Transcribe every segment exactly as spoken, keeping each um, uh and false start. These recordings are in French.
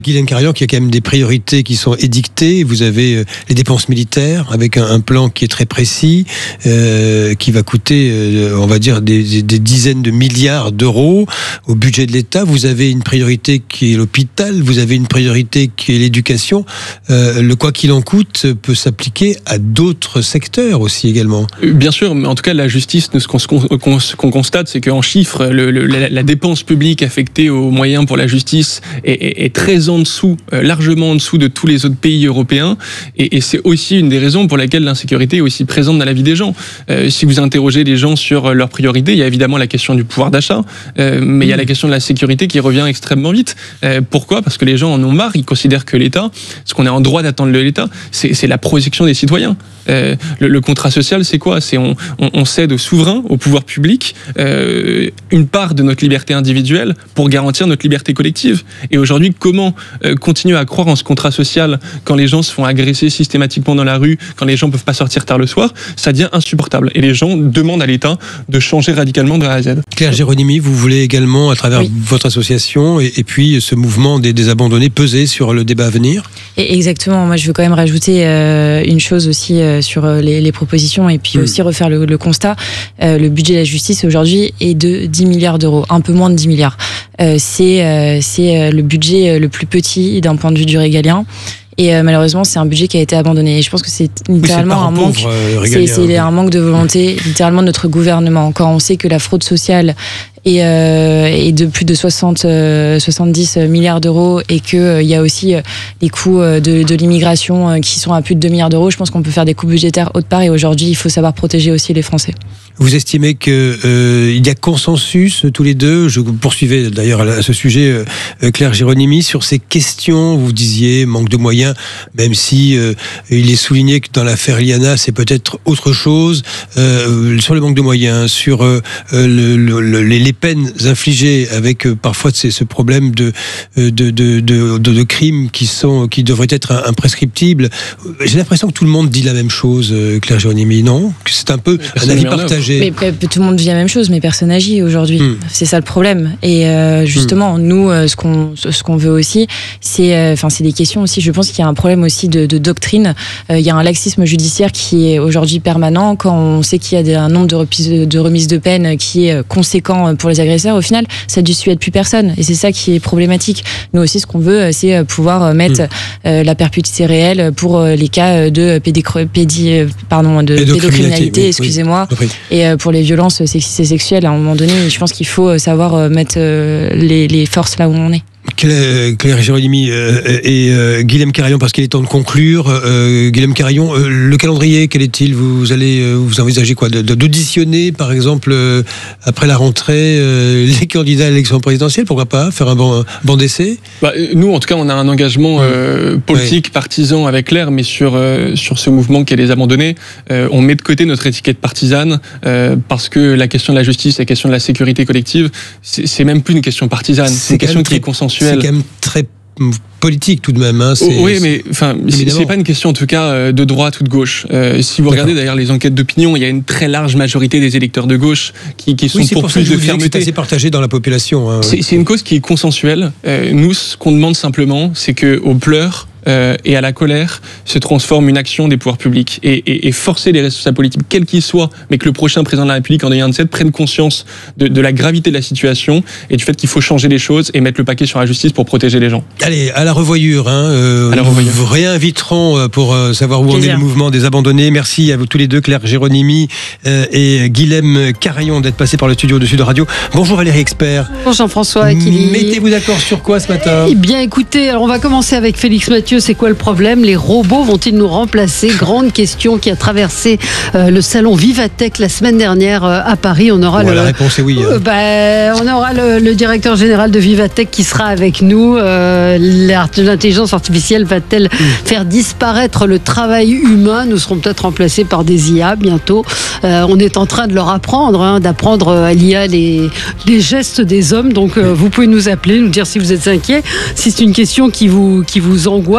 Guilhem Carayon, qui a quand même des priorités qui sont édictées. Vous avez euh, les dépenses militaires avec un, un plan qui est très précis, euh, qui va coûter, euh, on va dire, des, des, des dizaines de milliards d'euros au budget de l'État. Vous avez une priorité qui est l'hôpital, vous avez une priorité qui est l'éducation. Euh, le quoi qu'il en coûte peut s'appliquer à d'autres secteurs aussi également. Bien sûr, mais en tout cas, la justice, ce qu'on, qu'on, qu'on constate, c'est qu'en chiffres, le, le, la, la dépense publique affectée aux moyens pour la justice est, est, est très en dessous, euh, largement en dessous de tous les autres pays européens, et, et c'est aussi une des raisons pour laquelle l'insécurité est aussi présente dans la vie des gens. Euh, si vous interrogez les gens sur leurs priorités, il y a évidemment la question du pouvoir d'achat, euh, mais il y a la question de la sécurité qui revient extrêmement vite. Euh, pourquoi ? Parce que les gens en ont marre, ils considèrent que l'État, ce qu'on est en droit d'attendre de l'État, c'est, c'est la protection des citoyens. Euh, le, le contrat social, c'est quoi ? C'est on, on, on cède au souverain, au pouvoir public, euh, une part de notre liberté individuelle pour garantir notre liberté collective. Et aujourd'hui, comment euh, continuer à croire en ce contrat social quand les gens se font agresser systématiquement dans la rue, quand les gens ne peuvent pas sortir tard le soir, ça devient insupportable. Et les gens demandent à l'État de changer radicalement de A à Z. Claire Géronimi, vous voulez également, à travers oui. votre association et, et puis ce mouvement des, des abandonnés, peser sur le débat à venir ? Et exactement. Moi, je veux quand même rajouter euh, une chose aussi euh, sur les, les propositions et puis mmh. aussi refaire le, le constat. Euh, le budget de la justice aujourd'hui est de dix milliards d'euros, un peu moins de dix milliards. Euh, c'est, euh, c'est le budget le plus petit d'un point de vue du régalien. Et euh, malheureusement, c'est un budget qui a été abandonné. Et je pense que c'est littéralement oui, c'est un manque. Pauvre, euh, régalien, c'est, c'est oui. un manque de volonté, littéralement de notre gouvernement. Quand on sait que la fraude sociale est, euh, est de plus de soixante, euh, soixante-dix milliards d'euros et qu'il euh, y a aussi euh, les coûts euh, de, de l'immigration euh, qui sont à plus de deux milliards d'euros, je pense qu'on peut faire des coûts budgétaires autre part. Et aujourd'hui, il faut savoir protéger aussi les Français. Vous estimez qu'il euh, y a consensus tous les deux, je vous poursuivais d'ailleurs à ce sujet, euh, Claire Géronimi, sur ces questions. Vous disiez manque de moyens, même si euh, il est souligné que dans l'affaire Iliana, c'est peut-être autre chose. Euh, sur le manque de moyens, sur euh, le, le, les, les peines infligées, avec euh, parfois ce, ce problème de, de, de, de, de, de crimes qui, sont, qui devraient être imprescriptibles. J'ai l'impression que tout le monde dit la même chose, Claire Géronimi, non ? Que c'est un peu un avis partagé. Mais tout le monde dit la même chose, mais personne n'agit aujourd'hui. Mmh. C'est ça le problème. Et euh, justement, mmh. nous, euh, ce qu'on ce qu'on veut aussi, c'est, enfin, euh, c'est des questions aussi. Je pense qu'il y a un problème aussi de, de doctrine. Euh, il y a un laxisme judiciaire qui est aujourd'hui permanent. Quand on sait qu'il y a des, un nombre de, repis, de remises de peine qui est conséquent pour les agresseurs, au final, ça ne dissuade plus personne. Et c'est ça qui est problématique. Nous aussi, ce qu'on veut, c'est pouvoir mettre mmh. euh, la perpétuité réelle pour les cas de pédicro- pédi, pardon, de pédocriminalité. Oui, excusez-moi. Oui. Et pour les violences sexistes et sexuelles, à un moment donné, je pense qu'il faut savoir mettre les, les forces là où on est. Claire, Claire Géronimi euh, et euh, Guilhem Carayon, parce qu'il est temps de conclure. Euh, Guilhem Carayon, euh, le calendrier, quel est-il ? Vous allez, euh, vous envisagez quoi ? de, de, d'auditionner, par exemple, euh, après la rentrée, euh, les candidats à l'élection présidentielle, pourquoi pas ? Faire un banc, un banc d'essai ? Bah, nous, en tout cas, on a un engagement euh, politique, ouais. partisan avec Claire, mais sur, euh, sur ce mouvement qui est les abandonnés, euh, on met de côté notre étiquette partisane, euh, parce que la question de la justice, la question de la sécurité collective, c'est, c'est même plus une question partisane, c'est, c'est une question qui est consensuelle. C'est quand même très politique tout de même. Hein, c'est, oui, mais enfin, c'est, c'est pas une question en tout cas de droite ou de gauche. Euh, si vous D'accord. regardez d'ailleurs les enquêtes d'opinion, il y a une très large majorité des électeurs de gauche qui, qui sont oui, pour, pour plus de fermeté. C'est assez partagé dans la population. Hein, c'est, oui. c'est une cause qui est consensuelle. Euh, nous, ce qu'on demande simplement, c'est que aux pleurs Euh, et à la colère se transforme une action des pouvoirs publics et, et, et forcer les responsables politiques, quels qu'ils soient, mais que le prochain président de la République en deux mille vingt-sept prenne conscience de, de la gravité de la situation et du fait qu'il faut changer les choses et mettre le paquet sur la justice pour protéger les gens. Allez, à la revoyure, hein, euh, à la revoyure. Nous vous réinviterons pour euh, savoir où Plaisir. En est le mouvement des abandonnés. Merci à vous tous les deux, Claire Géronimi euh, et Guilhem Carayon, d'être passés par le studio de Sud Radio. Bonjour Valérie Expert. Bonjour Jean-François Aquili. Mettez-vous d'accord sur quoi ce matin ? Eh bien écoutez, alors on va commencer avec Félix Mathieu. C'est quoi le problème ? Les robots vont-ils nous remplacer ? Grande question qui a traversé euh, le salon Vivatech la semaine dernière euh, à Paris. On aura ouais, le, la réponse est oui. Hein. Euh, bah, on aura le, le directeur général de Vivatech qui sera avec nous. Euh, l'intelligence artificielle va-t-elle mmh. faire disparaître le travail humain ? Nous serons peut-être remplacés par des I A bientôt. Euh, on est en train de leur apprendre, hein, d'apprendre à l'I A les, les gestes des hommes. Donc euh, vous pouvez nous appeler, nous dire si vous êtes inquiets, si c'est une question qui vous, qui vous angoisse.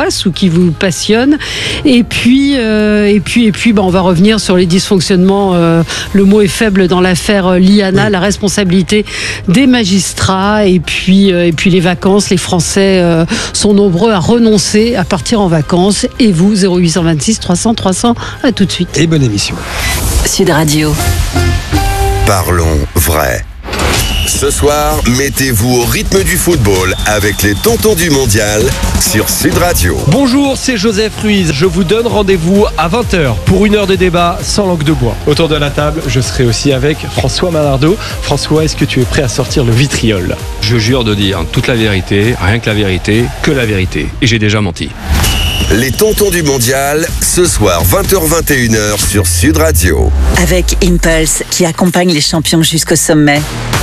angoisse ou qui vous passionne. Et puis, euh, et puis, et puis, bah, on va revenir sur les dysfonctionnements. Euh, le mot est faible dans l'affaire Liana, oui. La responsabilité des magistrats, et puis, euh, et puis les vacances. Les Français euh, sont nombreux à renoncer à partir en vacances. Et vous, zéro huit cent vingt-six trois cents trois cents, à tout de suite. Et bonne émission. Sud Radio. Parlons vrai. Ce soir, mettez-vous au rythme du football avec les tontons du mondial sur Sud Radio. Bonjour, c'est Joseph Ruiz. Je vous donne rendez-vous à vingt heures pour une heure de débat sans langue de bois. Autour de la table, je serai aussi avec François Malardeau. François, est-ce que tu es prêt à sortir le vitriol ? Je jure de dire toute la vérité, rien que la vérité, que la vérité. Et j'ai déjà menti. Les tontons du mondial, ce soir vingt heures vingt et une heures sur Sud Radio. Avec Impulse, qui accompagne les champions jusqu'au sommet.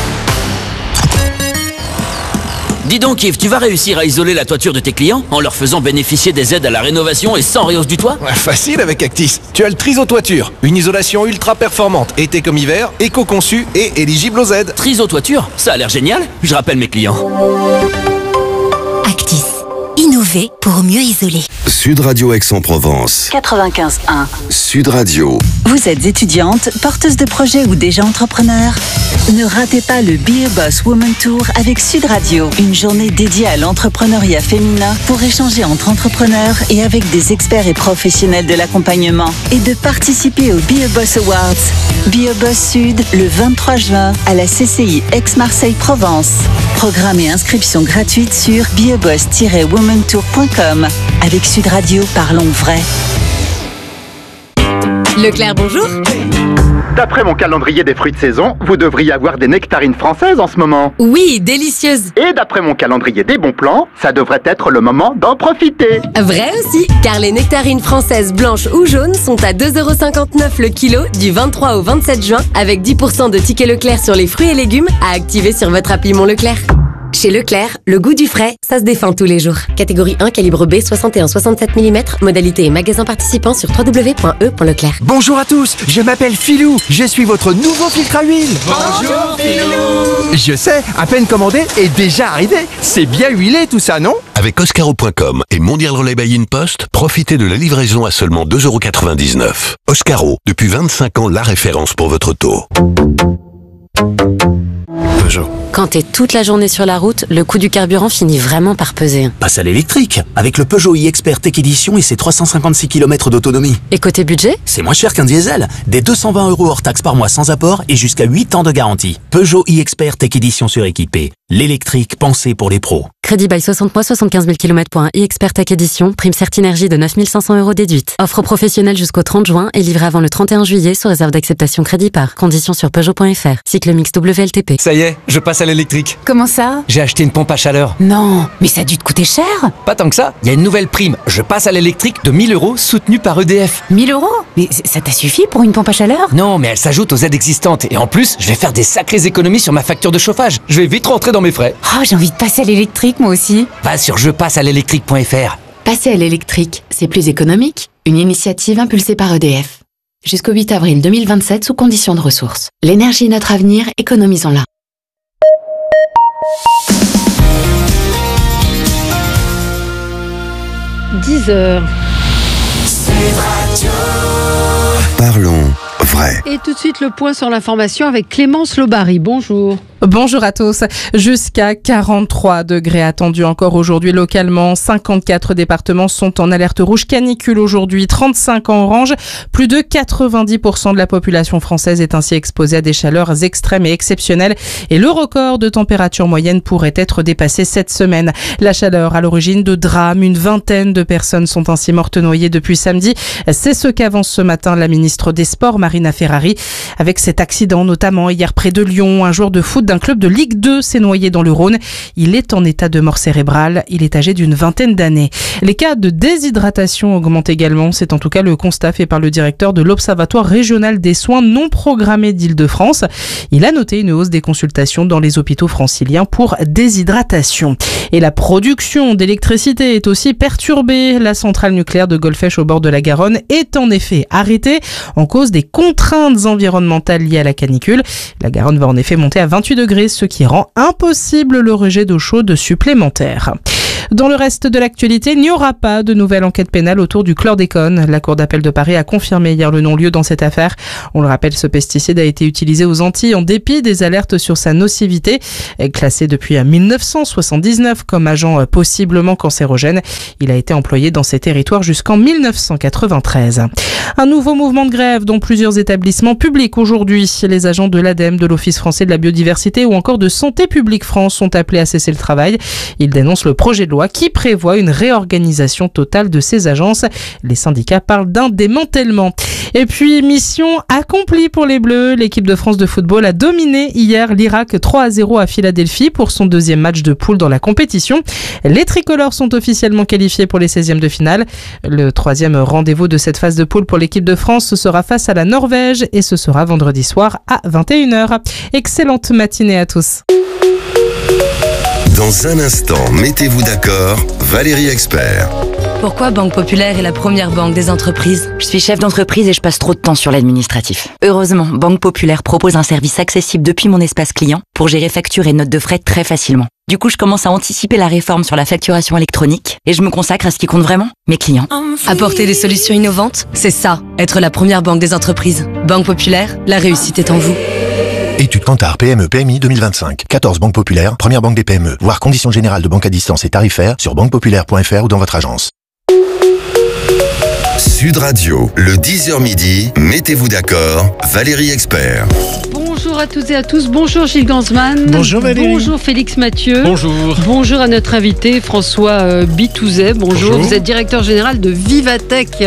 Dis donc Yves, tu vas réussir à isoler la toiture de tes clients en leur faisant bénéficier des aides à la rénovation et sans réhausse du toit ? Ouais, facile avec Actis. Tu as le Triso Toiture, une isolation ultra performante, été comme hiver, éco-conçue et éligible aux aides. Triso Toiture, ça a l'air génial. Je rappelle mes clients. Actis, innover pour mieux isoler. Sud Radio Aix-en-Provence. quatre-vingt-quinze un. Sud Radio. Vous êtes étudiante, porteuse de projet ou déjà entrepreneur ? Ne ratez pas le Be a Boss Woman Tour avec Sud Radio. Une journée dédiée à l'entrepreneuriat féminin pour échanger entre entrepreneurs et avec des experts et professionnels de l'accompagnement. Et de participer au Be a Boss Awards. Be a Boss Sud, le vingt-trois juin, à la C C I Aix-Marseille-Provence. Programme et inscription gratuite sur be a boss tiret woman tour point com. Avec Sud Radio, parlons vrai. Leclerc, bonjour. D'après mon calendrier des fruits de saison, vous devriez avoir des nectarines françaises en ce moment. Oui, délicieuses. Et d'après mon calendrier des bons plans, ça devrait être le moment d'en profiter. Vrai aussi, car les nectarines françaises blanches ou jaunes sont à deux euros cinquante-neuf le kilo du vingt-trois au vingt-sept juin, avec dix pour cent de tickets Leclerc sur les fruits et légumes à activer sur votre appli Mon Leclerc. Chez Leclerc, le goût du frais, ça se défend tous les jours. Catégorie un, calibre B, soixante et un soixante-sept millimètres. Modalité et magasin participant sur w w w point e point leclerc. Bonjour à tous, je m'appelle Philou. Je suis votre nouveau filtre à huile. Bonjour Philou. Je sais, à peine commandé et déjà arrivé. C'est bien huilé tout ça, non ? Avec Oscaro point com et Mondial Relay by InPost, profitez de la livraison à seulement deux euros quatre-vingt-dix-neuf. Oscaro, depuis vingt-cinq ans, la référence pour votre auto. Peugeot. Quand t'es toute la journée sur la route, le coût du carburant finit vraiment par peser. Passe à l'électrique, avec le Peugeot e-Expert Tech Edition et ses trois cent cinquante-six kilomètres d'autonomie. Et côté budget ? C'est moins cher qu'un diesel. Des deux cent vingt euros hors taxe par mois sans apport et jusqu'à huit ans de garantie. Peugeot e-Expert Tech Edition suréquipé. L'électrique pensé pour les pros. Crédit bail soixante mois, soixante-quinze mille kilomètres pour un e-Expert Tech Edition. Prime Certinergie de neuf mille cinq cents euros déduite. Offre professionnelle jusqu'au trente juin et livrée avant le trente et un juillet sous réserve d'acceptation crédit par. Conditions sur Peugeot point F R. Cycle mix W L T P. Ça y est, je passe à l'électrique. Comment ça ? J'ai acheté une pompe à chaleur. Non, mais ça a dû te coûter cher. Pas tant que ça, il y a une nouvelle prime. Je passe à l'électrique de mille euros soutenue par E D F. mille euros ? Mais ça t'a suffi pour une pompe à chaleur ? Non, mais elle s'ajoute aux aides existantes. Et en plus, je vais faire des sacrées économies sur ma facture de chauffage. Je vais vite rentrer dans mes frais. Oh, j'ai envie de passer à l'électrique moi aussi. Va sur je passe à l'électrique point F R. Passer à l'électrique, c'est plus économique. Une initiative impulsée par E D F. Jusqu'au huit avril deux mille vingt-sept sous conditions de ressources. L'énergie est notre avenir, économisons-la. dix heures. Parlons vrai. Et tout de suite le point sur l'information avec Clémence Lobary. Bonjour. Bonjour à tous. Jusqu'à quarante-trois degrés attendus encore aujourd'hui localement. cinquante-quatre départements sont en alerte rouge canicule aujourd'hui, trente-cinq en orange. Plus de quatre-vingt-dix pour cent de la population française est ainsi exposée à des chaleurs extrêmes et exceptionnelles. Et le record de température moyenne pourrait être dépassé cette semaine. La chaleur à l'origine de drames. Une vingtaine de personnes sont ainsi mortes noyées depuis samedi. C'est ce qu'avance ce matin la ministre des Sports, Marina Ferrari. Avec cet accident notamment hier près de Lyon, un joueur de foot d'un club de Ligue deux s'est noyé dans le Rhône. Il est en état de mort cérébrale. Il est âgé d'une vingtaine d'années. Les cas de déshydratation augmentent également. C'est en tout cas le constat fait par le directeur de l'Observatoire régional des soins non programmés d'Île-de-France. Il a noté une hausse des consultations dans les hôpitaux franciliens pour déshydratation. Et la production d'électricité est aussi perturbée. La centrale nucléaire de Golfech au bord de la Garonne est en effet arrêtée en cause des contraintes environnementales liées à la canicule. La Garonne va en effet monter à vingt-huit degrés, ce qui rend impossible le rejet d'eau chaude supplémentaire. Dans le reste de l'actualité, il n'y aura pas de nouvelle enquête pénale autour du chlordécone. La Cour d'appel de Paris a confirmé hier le non-lieu dans cette affaire. On le rappelle, ce pesticide a été utilisé aux Antilles en dépit des alertes sur sa nocivité. Classé depuis mille neuf cent soixante-dix-neuf comme agent possiblement cancérogène, il a été employé dans ces territoires jusqu'en mille neuf cent quatre-vingt-treize. Un nouveau mouvement de grève dans plusieurs établissements publics aujourd'hui. Les agents de l'ADEME, de l'Office français de la biodiversité ou encore de Santé publique France sont appelés à cesser le travail. Ils dénoncent le projet de loi qui prévoit une réorganisation totale de ces agences. Les syndicats parlent d'un démantèlement. Et puis, mission accomplie pour les Bleus. L'équipe de France de football a dominé hier l'Irak trois à zéro à Philadelphie pour son deuxième match de poule dans la compétition. Les tricolores sont officiellement qualifiés pour les seizièmes de finale. Le troisième rendez-vous de cette phase de poule pour l'équipe de France, ce sera face à la Norvège et ce sera vendredi soir à vingt et une heures. Excellente matinée à tous. Dans un instant, mettez-vous d'accord, Valérie Expert. Pourquoi Banque Populaire est la première banque des entreprises ? Je suis chef d'entreprise et je passe trop de temps sur l'administratif. Heureusement, Banque Populaire propose un service accessible depuis mon espace client pour gérer factures et notes de frais très facilement. Du coup, je commence à anticiper la réforme sur la facturation électronique et je me consacre à ce qui compte vraiment, mes clients. Apporter des solutions innovantes, c'est ça, être la première banque des entreprises. Banque Populaire, la réussite est en vous. Étude Kantar P M E P M I deux mille vingt-cinq. quatorze banques populaires, première banque des P M E. Voir conditions générales de banque à distance et tarifaires sur banque populaire point f r ou dans votre agence. Sud Radio, le dix heures midi, mettez-vous d'accord, Valérie Expert. Bonjour à toutes et à tous, bonjour Gilles Gansman. Bonjour Valérie. Bonjour Félix Mathieu. Bonjour. Bonjour à notre invité François euh, Bitouzet. Bonjour. Bonjour, vous êtes directeur général de Vivatech,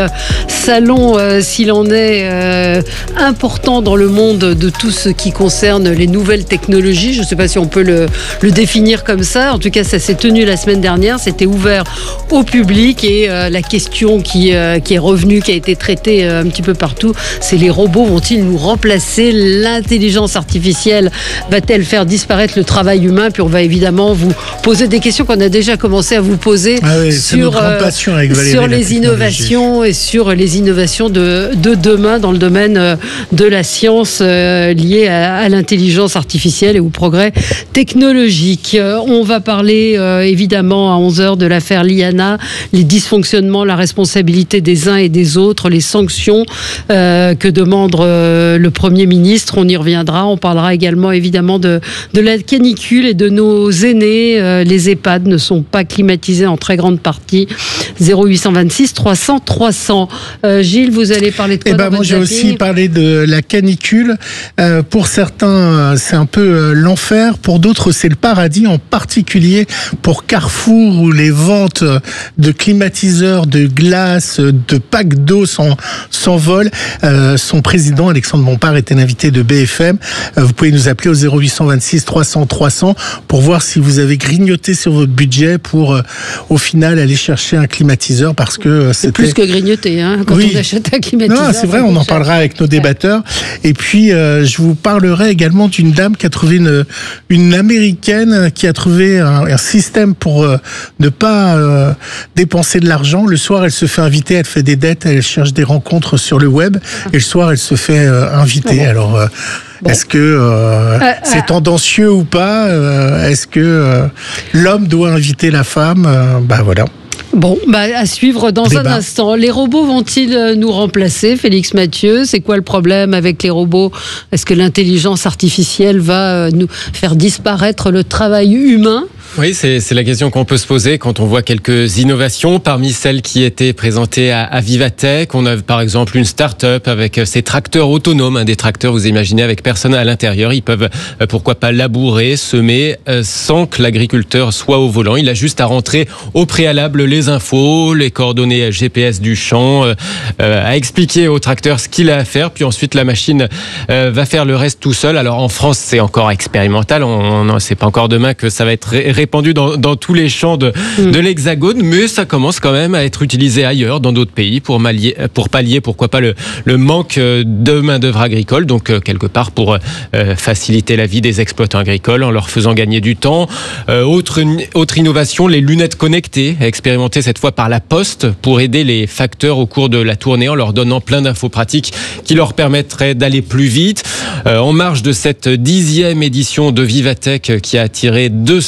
salon euh, s'il en est euh, important dans le monde de tout ce qui concerne les nouvelles technologies. Je ne sais pas si on peut le, le définir comme ça. En tout cas, ça s'est tenu la semaine dernière, c'était ouvert au public et euh, la question qui, euh, qui est revenue, qui a été traitée euh, un petit peu partout, c'est les robots vont-ils nous remplacer? L'intelligence artificielle va-t-elle faire disparaître le travail humain? Puis on va évidemment vous poser des questions qu'on a déjà commencé à vous poser ah oui, sur, euh, avec Valérie, sur les innovations et sur les innovations de, de demain dans le domaine euh, de la science euh, liée à, à l'intelligence artificielle et au progrès technologique. Euh, on va parler euh, évidemment à onze heures de l'affaire Liana, les dysfonctionnements, la responsabilité des uns et des autres, les sanctions euh, que demande euh, le Premier ministre. On y reviendra. On parlera également évidemment de, de la canicule et de nos aînés. Euh, les EHPAD ne sont pas climatisés en très grande partie. zéro huit cent vingt-six trois cents trois cents. Euh, Gilles, vous allez parler de quoi? Eh ben, moi, j'ai aussi parlé de la canicule. Euh, pour certains, c'est un peu euh, l'enfer. Pour d'autres, c'est le paradis, en particulier pour Carrefour, où les ventes de climatiseurs, de glace, de packs d'eau s'envolent. Euh, son président, Alexandre Bompard, était l'invité de B F M. Euh, vous pouvez nous appeler au zéro huit cent vingt-six trois cents trois cents pour voir si vous avez grignoté sur votre budget pour, euh, au final, aller chercher un climatiseur, parce que euh, c'était... Plus que grignoter, hein, quand oui. on achète un climatiseur. Non, c'est vrai, on en parlera avec nos débatteurs. Et puis, euh, je vous parlerai également d'une dame qui a trouvé une, une américaine qui a trouvé un, un système pour euh, ne pas euh, dépenser de l'argent. Le soir, elle se fait inviter, elle fait des dettes, elle cherche des rencontres sur le web. Et le soir, elle se fait euh, inviter. Ah bon. Alors, euh, bon. est-ce que euh, euh, c'est euh, tendancieux ou pas? euh, Est-ce que euh, l'homme doit inviter la femme? euh, Bah voilà. Bon, bah à suivre dans Débat. un instant. Les robots vont-ils nous remplacer, Félix Mathieu? C'est quoi le problème avec les robots? Est-ce que l'intelligence artificielle va nous faire disparaître le travail humain? Oui, c'est, c'est la question qu'on peut se poser quand on voit quelques innovations. Parmi celles qui étaient présentées à, à Vivatech, on a par exemple une start-up avec ces tracteurs autonomes, hein, des tracteurs, vous imaginez, avec personne à l'intérieur. Ils peuvent, euh, pourquoi pas, labourer, semer, euh, sans que l'agriculteur soit au volant. Il a juste à rentrer au préalable les infos, les coordonnées G P S du champ, euh, euh, à expliquer au tracteur ce qu'il a à faire, puis ensuite la machine euh, va faire le reste tout seul. Alors en France, c'est encore expérimental, on, on, c'est pas encore demain que ça va être ré- répandu dans, dans tous les champs de, mmh. de l'Hexagone, mais ça commence quand même à être utilisé ailleurs, dans d'autres pays, pour, mallier, pour pallier, pourquoi pas, le, le manque de main-d'œuvre agricole, donc euh, quelque part pour euh, faciliter la vie des exploitants agricoles en leur faisant gagner du temps. Euh, autre, autre innovation, les lunettes connectées, expérimentées cette fois par la Poste pour aider les facteurs au cours de la tournée en leur donnant plein d'infos pratiques qui leur permettraient d'aller plus vite. Euh, en marge de cette dixième édition de Vivatech qui a attiré deux cent mille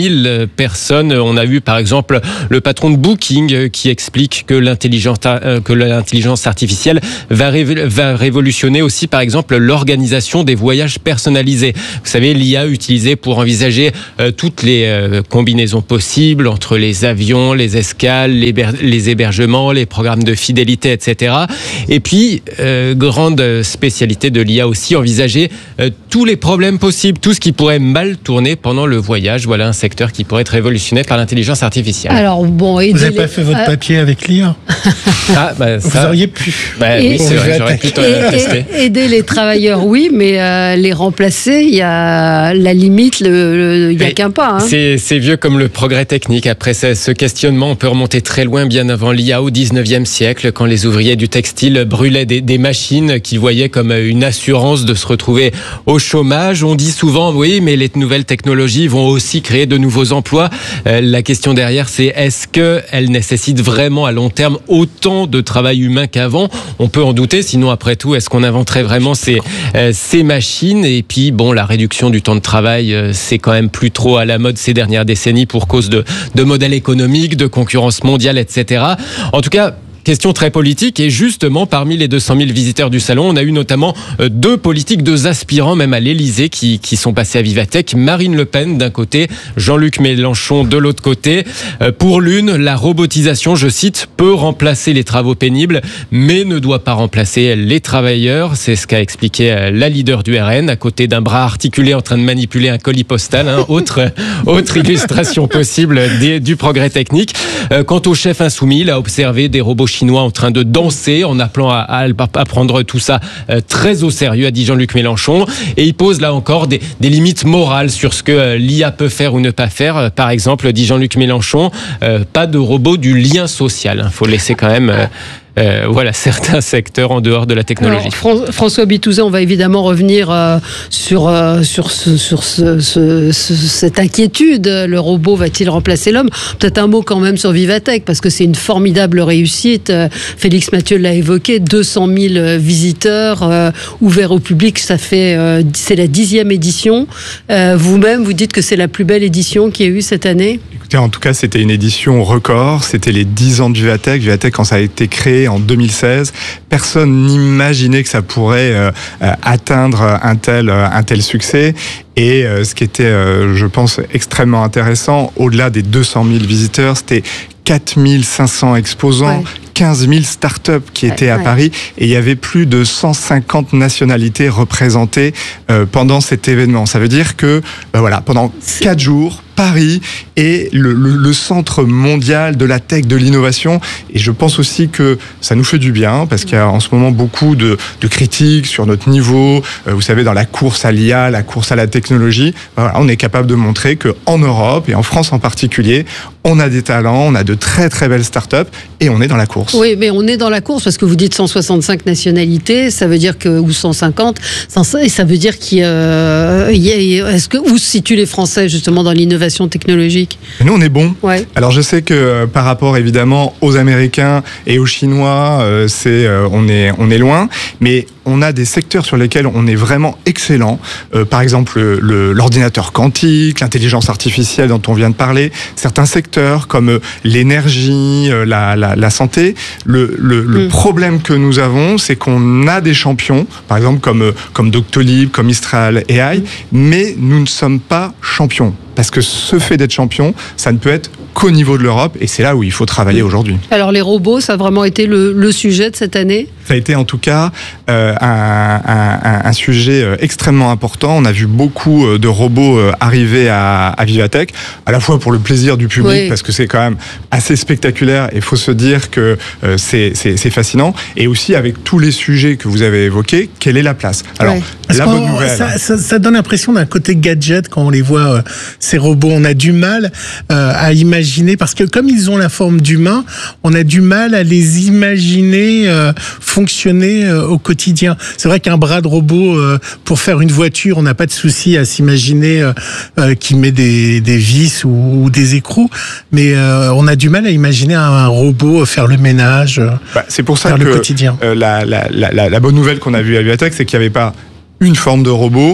mille personnes. On a vu par exemple le patron de Booking qui explique que l'intelligence, que l'intelligence artificielle va, ré, va révolutionner aussi par exemple l'organisation des voyages personnalisés. Vous savez, l'I A utilisée pour envisager euh, toutes les euh, combinaisons possibles entre les avions, les escales, les, les hébergements, les programmes de fidélité, et cetera. Et puis, euh, grande spécialité de l'I A aussi, envisager euh, tous les problèmes possibles, tout ce qui pourrait mal tourner pendant le voyage. Voilà un secteur qui pourrait être révolutionné par l'intelligence artificielle. Alors bon, vous n'avez les... pas fait votre papier avec l'I A? Ah, bah, ça... Vous auriez pu. Bah, et, oui, c'est vrai, j'aurais pu tester. Aider les travailleurs, oui, mais euh, les remplacer, il y a la limite, il n'y a qu'un pas. Hein. C'est, c'est vieux comme le progrès technique. Après ce, ce questionnement, on peut remonter très loin, bien avant l'I A, au dix-neuvième siècle, quand les ouvriers du textile brûlaient des, des machines qu'ils voyaient comme une assurance de se retrouver au chômage. On dit souvent, oui, mais les nouvelles technologies vont aussi créer de nouveaux emplois. Euh, la question derrière, c'est est-ce qu'elles nécessitent vraiment à long terme autant de travail humain qu'avant? On peut en douter, sinon après tout, est-ce qu'on inventerait vraiment ces, euh, ces machines? Et puis, bon, la réduction du temps de travail, euh, c'est quand même plus trop à la mode ces dernières décennies pour cause de, de modèles économiques, de concurrence mondiale, et cetera. En tout cas, question très politique, et justement parmi les deux cent mille visiteurs du salon, on a eu notamment deux politiques, deux aspirants même à l'Élysée qui, qui sont passés à Vivatech. Marine Le Pen d'un côté, Jean-Luc Mélenchon de l'autre côté. Pour l'une, la robotisation, je cite, peut remplacer les travaux pénibles, mais ne doit pas remplacer les travailleurs. C'est ce qu'a expliqué la leader du R N, à côté d'un bras articulé en train de manipuler un colis postal. Hein. Autre, autre illustration possible des, du progrès technique. Quant au chef insoumis, il a observé des robots chinois en train de danser, en appelant à, à, à prendre tout ça euh, très au sérieux, a dit Jean-Luc Mélenchon. Et il pose là encore des, des limites morales sur ce que euh, l'I A peut faire ou ne pas faire. Euh, par exemple, dit Jean-Luc Mélenchon, euh, pas de robot du lien social. Il faut laisser quand même... Euh, Euh, voilà, certains secteurs en dehors de la technologie. Alors, Fran- François Bitouzet, on va évidemment revenir euh, sur, euh, sur, ce, sur ce, ce, ce, cette inquiétude. Le robot va-t-il remplacer l'homme? Peut-être un mot quand même sur Vivatech, parce que c'est une formidable réussite. Euh, Félix Mathieu l'a évoqué, deux cent mille visiteurs euh, ouverts au public, ça fait, euh, c'est la dixième édition. Euh, vous-même, vous dites que c'est la plus belle édition qu'il y a eu cette année? Écoutez, en tout cas, c'était une édition record. C'était les dix ans de Vivatech. Vivatech, quand ça a été créé en deux mille seize, personne n'imaginait que ça pourrait euh, atteindre un tel, un tel succès. Et euh, ce qui était, euh, je pense, extrêmement intéressant, au-delà des deux cent mille visiteurs, c'était quatre mille cinq cents exposants, ouais. quinze mille startups qui étaient ouais, à ouais. Paris, et il y avait plus de cent cinquante nationalités représentées euh, pendant cet événement. Ça veut dire que, ben voilà, pendant quatre jours, Paris est le, le, le centre mondial de la tech, de l'innovation, et je pense aussi que ça nous fait du bien, parce qu'il y a en ce moment beaucoup de, de critiques sur notre niveau, euh, vous savez, dans la course à l'I A, la course à la technologie. Voilà, on est capable de montrer qu'en Europe, et en France en particulier, on a des talents, on a de très très belles startups, et on est dans la course. Oui, mais on est dans la course, parce que vous dites cent soixante-cinq nationalités, ça veut dire que, ou cent cinquante, et ça veut dire qu'il y a, est-ce que, où se situent les Français justement dans l'innovation technologique? Nous, on est bon. Ouais. Alors, je sais que euh, par rapport évidemment aux Américains et aux Chinois, euh, c'est, euh, on est, on est loin, mais on a des secteurs sur lesquels on est vraiment excellent. Euh, par exemple, le, le, l'ordinateur quantique, l'intelligence artificielle dont on vient de parler, certains secteurs comme euh, l'énergie, euh, la, la, la santé. Le, le, le mmh. problème que nous avons, c'est qu'on a des champions, par exemple comme, euh, comme Doctolib, comme Mistral A I, mmh. mais nous ne sommes pas champions. Parce que ce fait d'être champion, ça ne peut être qu'au niveau de l'Europe, et c'est là où il faut travailler aujourd'hui. Alors les robots, ça a vraiment été le, le sujet de cette année? Ça a été en tout cas euh, un, un, un sujet extrêmement important. On a vu beaucoup de robots arriver à, à Vivatech, à la fois pour le plaisir du public, oui. parce que c'est quand même assez spectaculaire, et il faut se dire que euh, c'est, c'est, c'est fascinant, et aussi avec tous les sujets que vous avez évoqués, quelle est la place? Alors, ouais. la bonne nouvelle... Ça, ça, ça donne l'impression d'un côté gadget quand on les voit, euh, ces robots. On a du mal euh, à imaginer, parce que comme ils ont la forme d'humain, on a du mal à les imaginer euh, fonctionner euh, au quotidien. C'est vrai qu'un bras de robot euh, pour faire une voiture, on n'a pas de souci à s'imaginer euh, euh, qu'il met des, des vis ou, ou des écrous, mais euh, on a du mal à imaginer un, un robot faire le ménage, bah, c'est pour ça faire que le quotidien. Euh, la, la, la, la bonne nouvelle qu'on a vue à Vivatech, c'est qu'il n'y avait pas une forme de robot,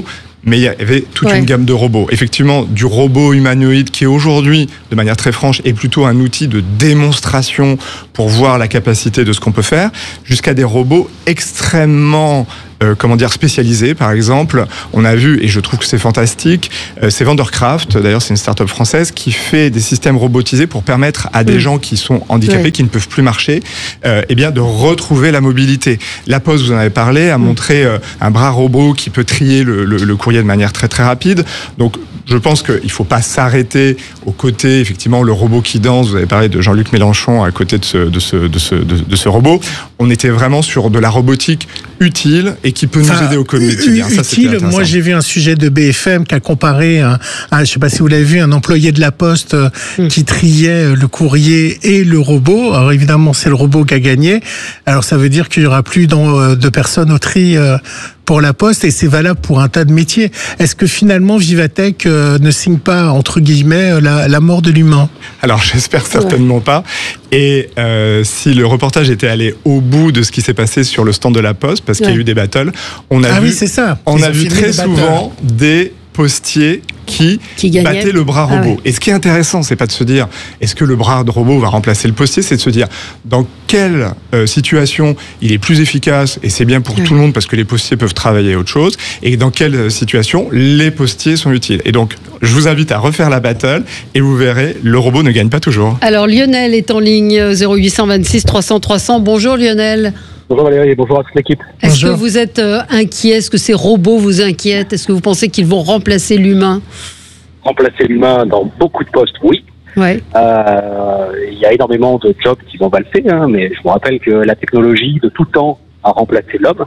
mais il y avait toute Ouais. une gamme de robots. Effectivement, du robot humanoïde qui aujourd'hui, de manière très franche, est plutôt un outil de démonstration pour voir la capacité de ce qu'on peut faire, jusqu'à des robots extrêmement euh, comment dire, spécialisés. Par exemple, on a vu, et je trouve que c'est fantastique, euh, c'est Vandercraft, d'ailleurs c'est une start-up française, qui fait des systèmes robotisés pour permettre à des Mm. gens qui sont handicapés, Ouais. qui ne peuvent plus marcher, euh, eh bien, de retrouver la mobilité. La Poste, vous en avez parlé, a montré euh, un bras robot qui peut trier le, le, le courrier de manière très très rapide. Donc, je pense qu'il ne faut pas s'arrêter au côté, effectivement, le robot qui danse. Vous avez parlé de Jean-Luc Mélenchon à côté de ce, de ce, de ce, de, de ce robot. On était vraiment sur de la robotique utile et qui peut nous Enfin, aider au quotidien. Ça, c'était utile. intéressant. Moi, j'ai vu un sujet de B F M qui a comparé, un, un, je ne sais pas si vous l'avez vu, un employé de la Poste euh, qui triait le courrier et le robot. Alors évidemment, c'est le robot qui a gagné. Alors ça veut dire qu'il y aura plus dans, euh, de personnes au tri euh, pour la Poste, et c'est valable pour un tas de métiers. Est-ce que finalement Vivatech euh, ne signe pas, entre guillemets, la, la mort de l'humain? Alors j'espère certainement pas. Et euh, si le reportage était allé au bout de ce qui s'est passé sur le stand de la Poste, parce qu'il y a Ouais. eu des battles, on a Ah vu, oui, c'est ça. on Ils a ont vu filmé très des battles. souvent des postiers qui, Qui gagnaient. battaient le bras Ah robot. ouais. Et ce qui est intéressant, c'est pas de se dire est-ce que le bras de robot va remplacer le postier, c'est de se dire dans quelle euh, situation il est plus efficace, et c'est bien pour Ouais. tout le monde parce que les postiers peuvent travailler à autre chose, et dans quelle euh, situation les postiers sont utiles. Et donc, je vous invite à refaire la battle et vous verrez, le robot ne gagne pas toujours. Alors Lionel est en ligne, zéro huit cent vingt-six trois cents trois cents. Bonjour Lionel. Bonjour Valérie, bonjour à toute l'équipe. Est-ce que vous êtes euh, inquiet? Est-ce que ces robots vous inquiètent? Est-ce que vous pensez qu'ils vont remplacer l'humain? Remplacer l'humain dans beaucoup de postes, oui. Ouais. Euh, Il y a énormément de jobs qui vont valser, hein, mais je vous rappelle que la technologie de tout temps a remplacé l'homme.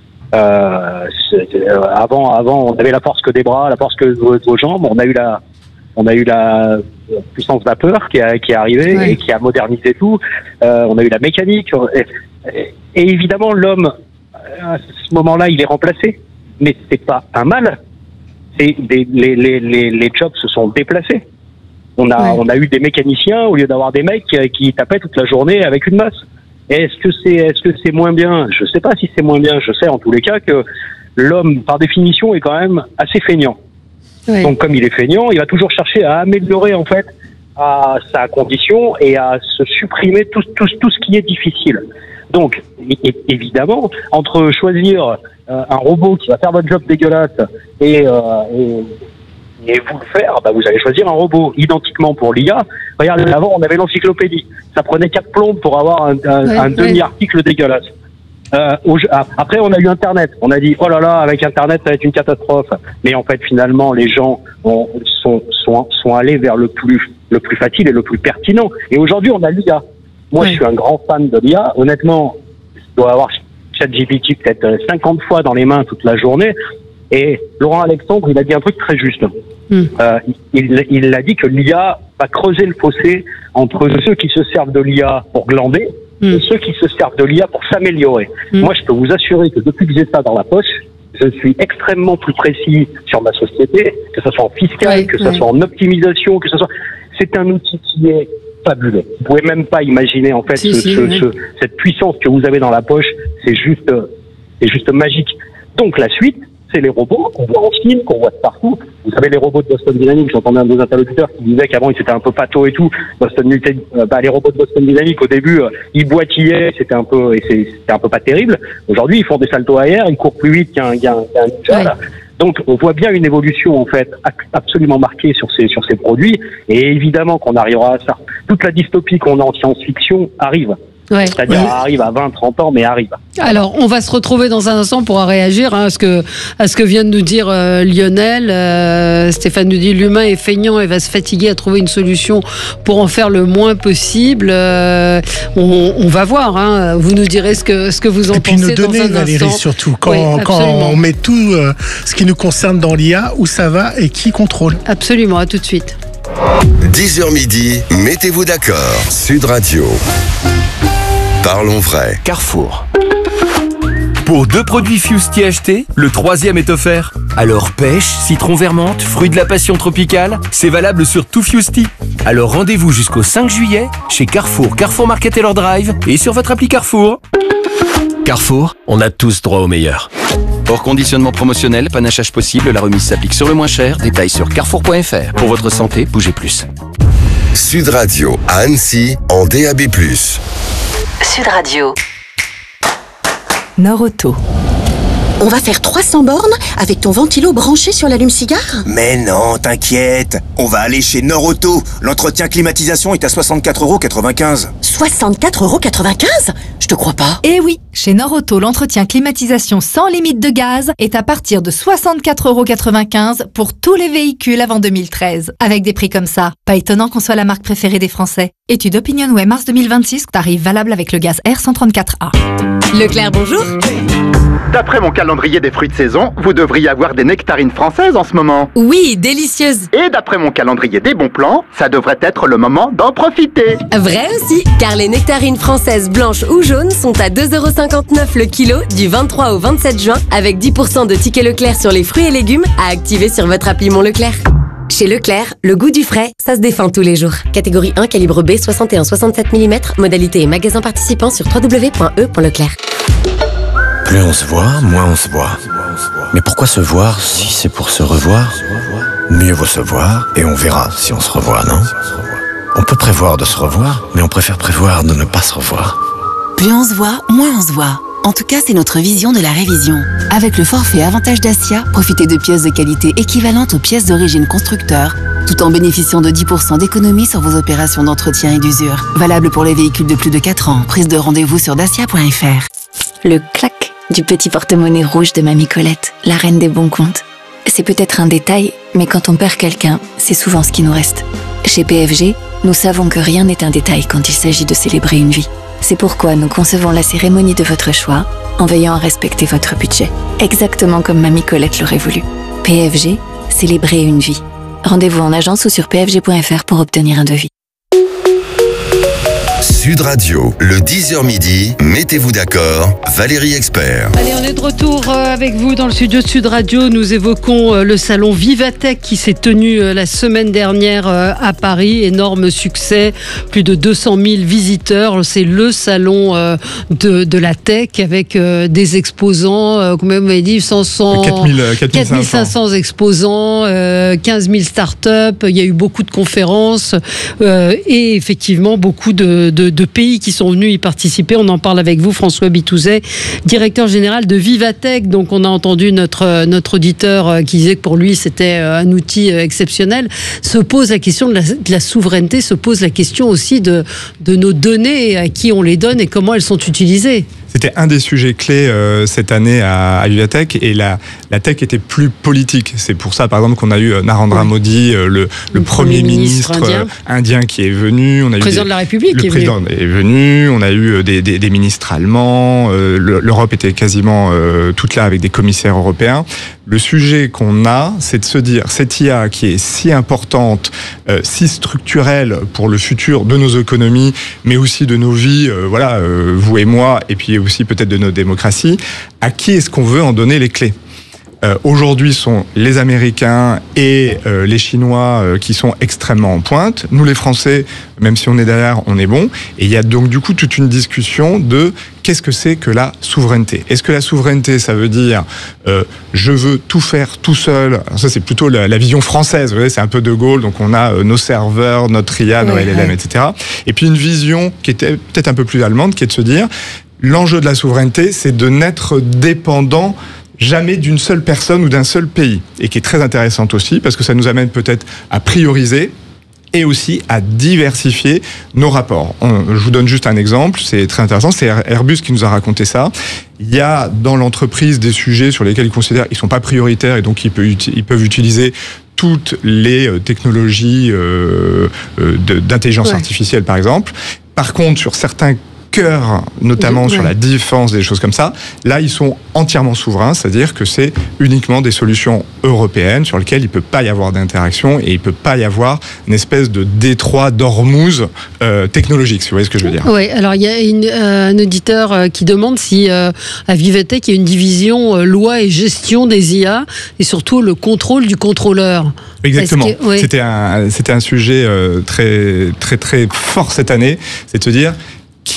Euh, c'est- euh, avant, avant, on avait la force que des bras, la force que de vos, de vos jambes. On a eu la, on a eu la puissance vapeur qui, a, qui est arrivée Ouais. et qui a modernisé tout. Euh, on a eu la mécanique. Et, et- et évidemment, l'homme, à ce moment-là, il est remplacé. Mais c'est pas un mal. C'est des, les, les, les, les jobs se sont déplacés. On a, Ouais. on a eu des mécaniciens au lieu d'avoir des mecs qui, qui tapaient toute la journée avec une masse. Est-ce que c'est, est-ce que c'est moins bien? Je sais pas si c'est moins bien. Je sais en tous les cas que l'homme, par définition, est quand même assez feignant. Ouais. Donc, comme il est feignant, il va toujours chercher à améliorer en fait à sa condition et à se supprimer tout, tout, tout ce qui est difficile. Donc, é- é- évidemment, entre choisir euh, un robot qui va faire votre job dégueulasse et, euh, et, et vous le faire, bah, vous allez choisir un robot identiquement pour l'I A. Regardez, avant, on avait l'encyclopédie. Ça prenait quatre plombes pour avoir un, un, Ouais, un ouais. demi-article dégueulasse. Euh, au jeu- ah, après, on a eu Internet. On a dit, oh là là, avec Internet, ça va être une catastrophe. Mais en fait, finalement, les gens ont, sont, sont, sont allés vers le plus, le plus facile et le plus pertinent. Et aujourd'hui, on a l'I A. Moi, Ouais. je suis un grand fan de l'I A. Honnêtement, je dois avoir ChatGPT peut-être cinquante fois dans les mains toute la journée. Et Laurent Alexandre, il a dit un truc très juste. Mm. Euh, il, il a dit que l'I A va creuser le fossé entre ceux qui se servent de l'I A pour glander Mm. et ceux qui se servent de l'I A pour s'améliorer. Mm. Moi, je peux vous assurer que depuis que j'ai ça dans la poche, je suis extrêmement plus précis sur ma société, que ce soit en fiscal, Ouais, que ce ouais. soit en optimisation, que ce soit... C'est un outil qui est fabuleux. Vous pouvez même pas imaginer, en fait, Si, ce- si, ce- ouais. ce- cette puissance que vous avez dans la poche. C'est juste, euh, c'est juste magique. Donc, la suite, c'est les robots qu'on voit en film, qu'on voit de partout. Vous savez, les robots de Boston Dynamics, j'entendais un de vos interlocuteurs qui disait qu'avant, ils étaient un peu pâteaux et tout. Boston Dynamics, euh, bah, les robots de Boston Dynamics, au début, euh, ils boitillaient, c'était un peu, et c'est- c'était un peu pas terrible. Aujourd'hui, ils font des saltos aériens, ils courent plus vite qu'un, qu'un, qu'un ninja, Ouais. là. Donc, on voit bien une évolution, en fait, ac- absolument marquée sur ces, sur ces produits. Et évidemment qu'on arrivera à ça. Toute la dystopie qu'on a en science-fiction arrive. Ouais. C'est-à-dire, arrive à vingt, trente ans, mais arrive. Alors, on va se retrouver dans un instant pour réagir hein, à, ce que, à ce que vient de nous dire euh, Lionel. Euh, Stéphane nous dit l'humain est feignant et va se fatiguer à trouver une solution pour en faire le moins possible. Euh, on, on va voir. Hein. Vous nous direz ce que, ce que vous en Et puis pensez nos données, dans un Valérie, instant. surtout. Quand, Oui, quand absolument. on met tout euh, ce qui nous concerne dans l'I A, où ça va et qui contrôle. Absolument, à tout de suite. dix heures midi, mettez-vous d'accord. Sud Radio. Parlons vrai. Carrefour. Pour deux produits Fusti achetés, le troisième est offert. Alors pêche, citron vermente, fruit de la passion tropicale, c'est valable sur tout Fusti. Alors rendez-vous jusqu'au cinq juillet chez Carrefour, Carrefour Market et leur Drive et sur votre appli Carrefour. Carrefour, on a tous droit au meilleur. Hors conditionnement promotionnel, panachage possible, la remise s'applique sur le moins cher. Détails sur carrefour point f r. Pour votre santé, bougez plus. Sud Radio à Annecy en D A B plus. Sud Radio. Norauto. On va faire trois cents bornes avec ton ventilo branché sur l'allume-cigare ? Mais non, t'inquiète. On va aller chez Norauto. L'entretien climatisation est à soixante-quatre euros quatre-vingt-quinze. soixante-quatre euros quatre-vingt-quinze ? Je te crois pas. Eh oui, chez Norauto, l'entretien climatisation sans limite de gaz est à partir de soixante-quatre euros quatre-vingt-quinze pour tous les véhicules avant deux mille treize. Avec des prix comme ça, pas étonnant qu'on soit la marque préférée des Français. Étude OpinionWay mars deux mille vingt-six, tarif valable avec le gaz R cent trente-quatre A. Leclerc, bonjour. D'après mon calendrier des fruits de saison, vous devriez avoir des nectarines françaises en ce moment. Oui, délicieuses. Et d'après mon calendrier des bons plans, ça devrait être le moment d'en profiter. Vrai aussi, car les nectarines françaises blanches ou jaunes sont à deux euros cinquante-neuf le kilo du vingt-trois au vingt-sept juin, avec dix pour cent de tickets Leclerc sur les fruits et légumes à activer sur votre appli Mon Leclerc. Chez Leclerc, le goût du frais, ça se défend tous les jours. Catégorie un, calibre B, soixante et un soixante-sept millimètres, modalité et magasin participant sur w w w point e point leclerc. Plus on se voit, moins on se voit. Mais pourquoi se voir si c'est pour se revoir ? Mieux vaut se voir et on verra si on se revoit, non ? On peut prévoir de se revoir, mais on préfère prévoir de ne pas se revoir. Plus on se voit, moins on se voit. En tout cas, c'est notre vision de la révision. Avec le forfait Avantage Dacia, profitez de pièces de qualité équivalentes aux pièces d'origine constructeur, tout en bénéficiant de dix pour cent d'économie sur vos opérations d'entretien et d'usure. Valable pour les véhicules de plus de quatre ans. Prise de rendez-vous sur dacia point f r. Le clac du petit porte-monnaie rouge de Mamie Colette, la reine des bons comptes. C'est peut-être un détail, mais quand on perd quelqu'un, c'est souvent ce qui nous reste. Chez P F G, nous savons que rien n'est un détail quand il s'agit de célébrer une vie. C'est pourquoi nous concevons la cérémonie de votre choix en veillant à respecter votre budget. Exactement comme Mamie Colette l'aurait voulu. P F G, célébrer une vie. Rendez-vous en agence ou sur p f g point f r pour obtenir un devis. Sud Radio, le dix heures midi, mettez-vous d'accord, Valérie Expert. Allez, on est de retour avec vous dans le studio de Sud Radio. Nous évoquons le salon Vivatech qui s'est tenu la semaine dernière à Paris. Énorme succès, plus de deux cent mille visiteurs. C'est le salon de, de la tech avec des exposants, combien vous m'avez dit, quatre mille cinq cents exposants, quinze mille startups. Il y a eu beaucoup de conférences et effectivement beaucoup de, de de pays qui sont venus y participer. On en parle avec vous, François Bitouzet, directeur général de Vivatech. Donc, on a entendu notre, notre auditeur qui disait que pour lui, c'était un outil exceptionnel. Se pose la question de la, de la souveraineté, se pose la question aussi de, de nos données, à qui on les donne et comment elles sont utilisées. C'était un des sujets clés euh, cette année à, à Vivatech et la, la tech était plus politique. C'est pour ça, par exemple, qu'on a eu Narendra oui. Modi, euh, le, le, le premier, premier ministre, ministre indien. Euh, indien qui est venu. On a le eu président des, de la République le est président venu. est venu. On a eu des, des, des ministres allemands. Euh, L'Europe était quasiment euh, toute là avec des commissaires européens. Le sujet qu'on a, c'est de se dire, cette I A qui est si importante, euh, si structurelle pour le futur de nos économies, mais aussi de nos vies, euh, voilà, euh, vous et moi, et puis aussi peut-être de nos démocraties, à qui est-ce qu'on veut en donner les clés ? Euh, aujourd'hui sont les Américains et euh, les Chinois euh, qui sont extrêmement en pointe. Nous, les Français, même si on est derrière, on est bon. Et il y a donc du coup toute une discussion de qu'est-ce que c'est que la souveraineté. Est-ce que la souveraineté, ça veut dire euh, je veux tout faire tout seul ? Alors ça, c'est plutôt la, la vision française. Vous voyez, c'est un peu De Gaulle. Donc on a euh, nos serveurs, notre I A, nos ouais, L L M, ouais. et cetera. Et puis une vision qui était peut-être un peu plus allemande, qui est de se dire l'enjeu de la souveraineté, c'est de n'être dépendant jamais d'une seule personne ou d'un seul pays, et qui est très intéressante aussi, parce que ça nous amène peut-être à prioriser et aussi à diversifier nos rapports. On, je vous donne juste un exemple, c'est très intéressant, c'est Airbus qui nous a raconté ça. Il y a dans l'entreprise des sujets sur lesquels ils considèrent qu'ils ne sont pas prioritaires, et donc ils peuvent, ils peuvent utiliser toutes les technologies euh, d'intelligence ouais. artificielle, par exemple. Par contre, sur certains cœur, notamment oui, sur ouais. la défense, des choses comme ça. Là, ils sont entièrement souverains, c'est-à-dire que c'est uniquement des solutions européennes sur lesquelles il ne peut pas y avoir d'interaction et il ne peut pas y avoir une espèce de détroit d'Ormuz euh, technologique, si vous voyez ce que je veux dire. Oui, alors il y a une, euh, un auditeur euh, qui demande si euh, à Vivatech, il y a une division euh, loi et gestion des I A et surtout le contrôle du contrôleur. Exactement. Que, oui. C'était un, c'était un sujet euh, très, très, très fort cette année, c'est de se dire qui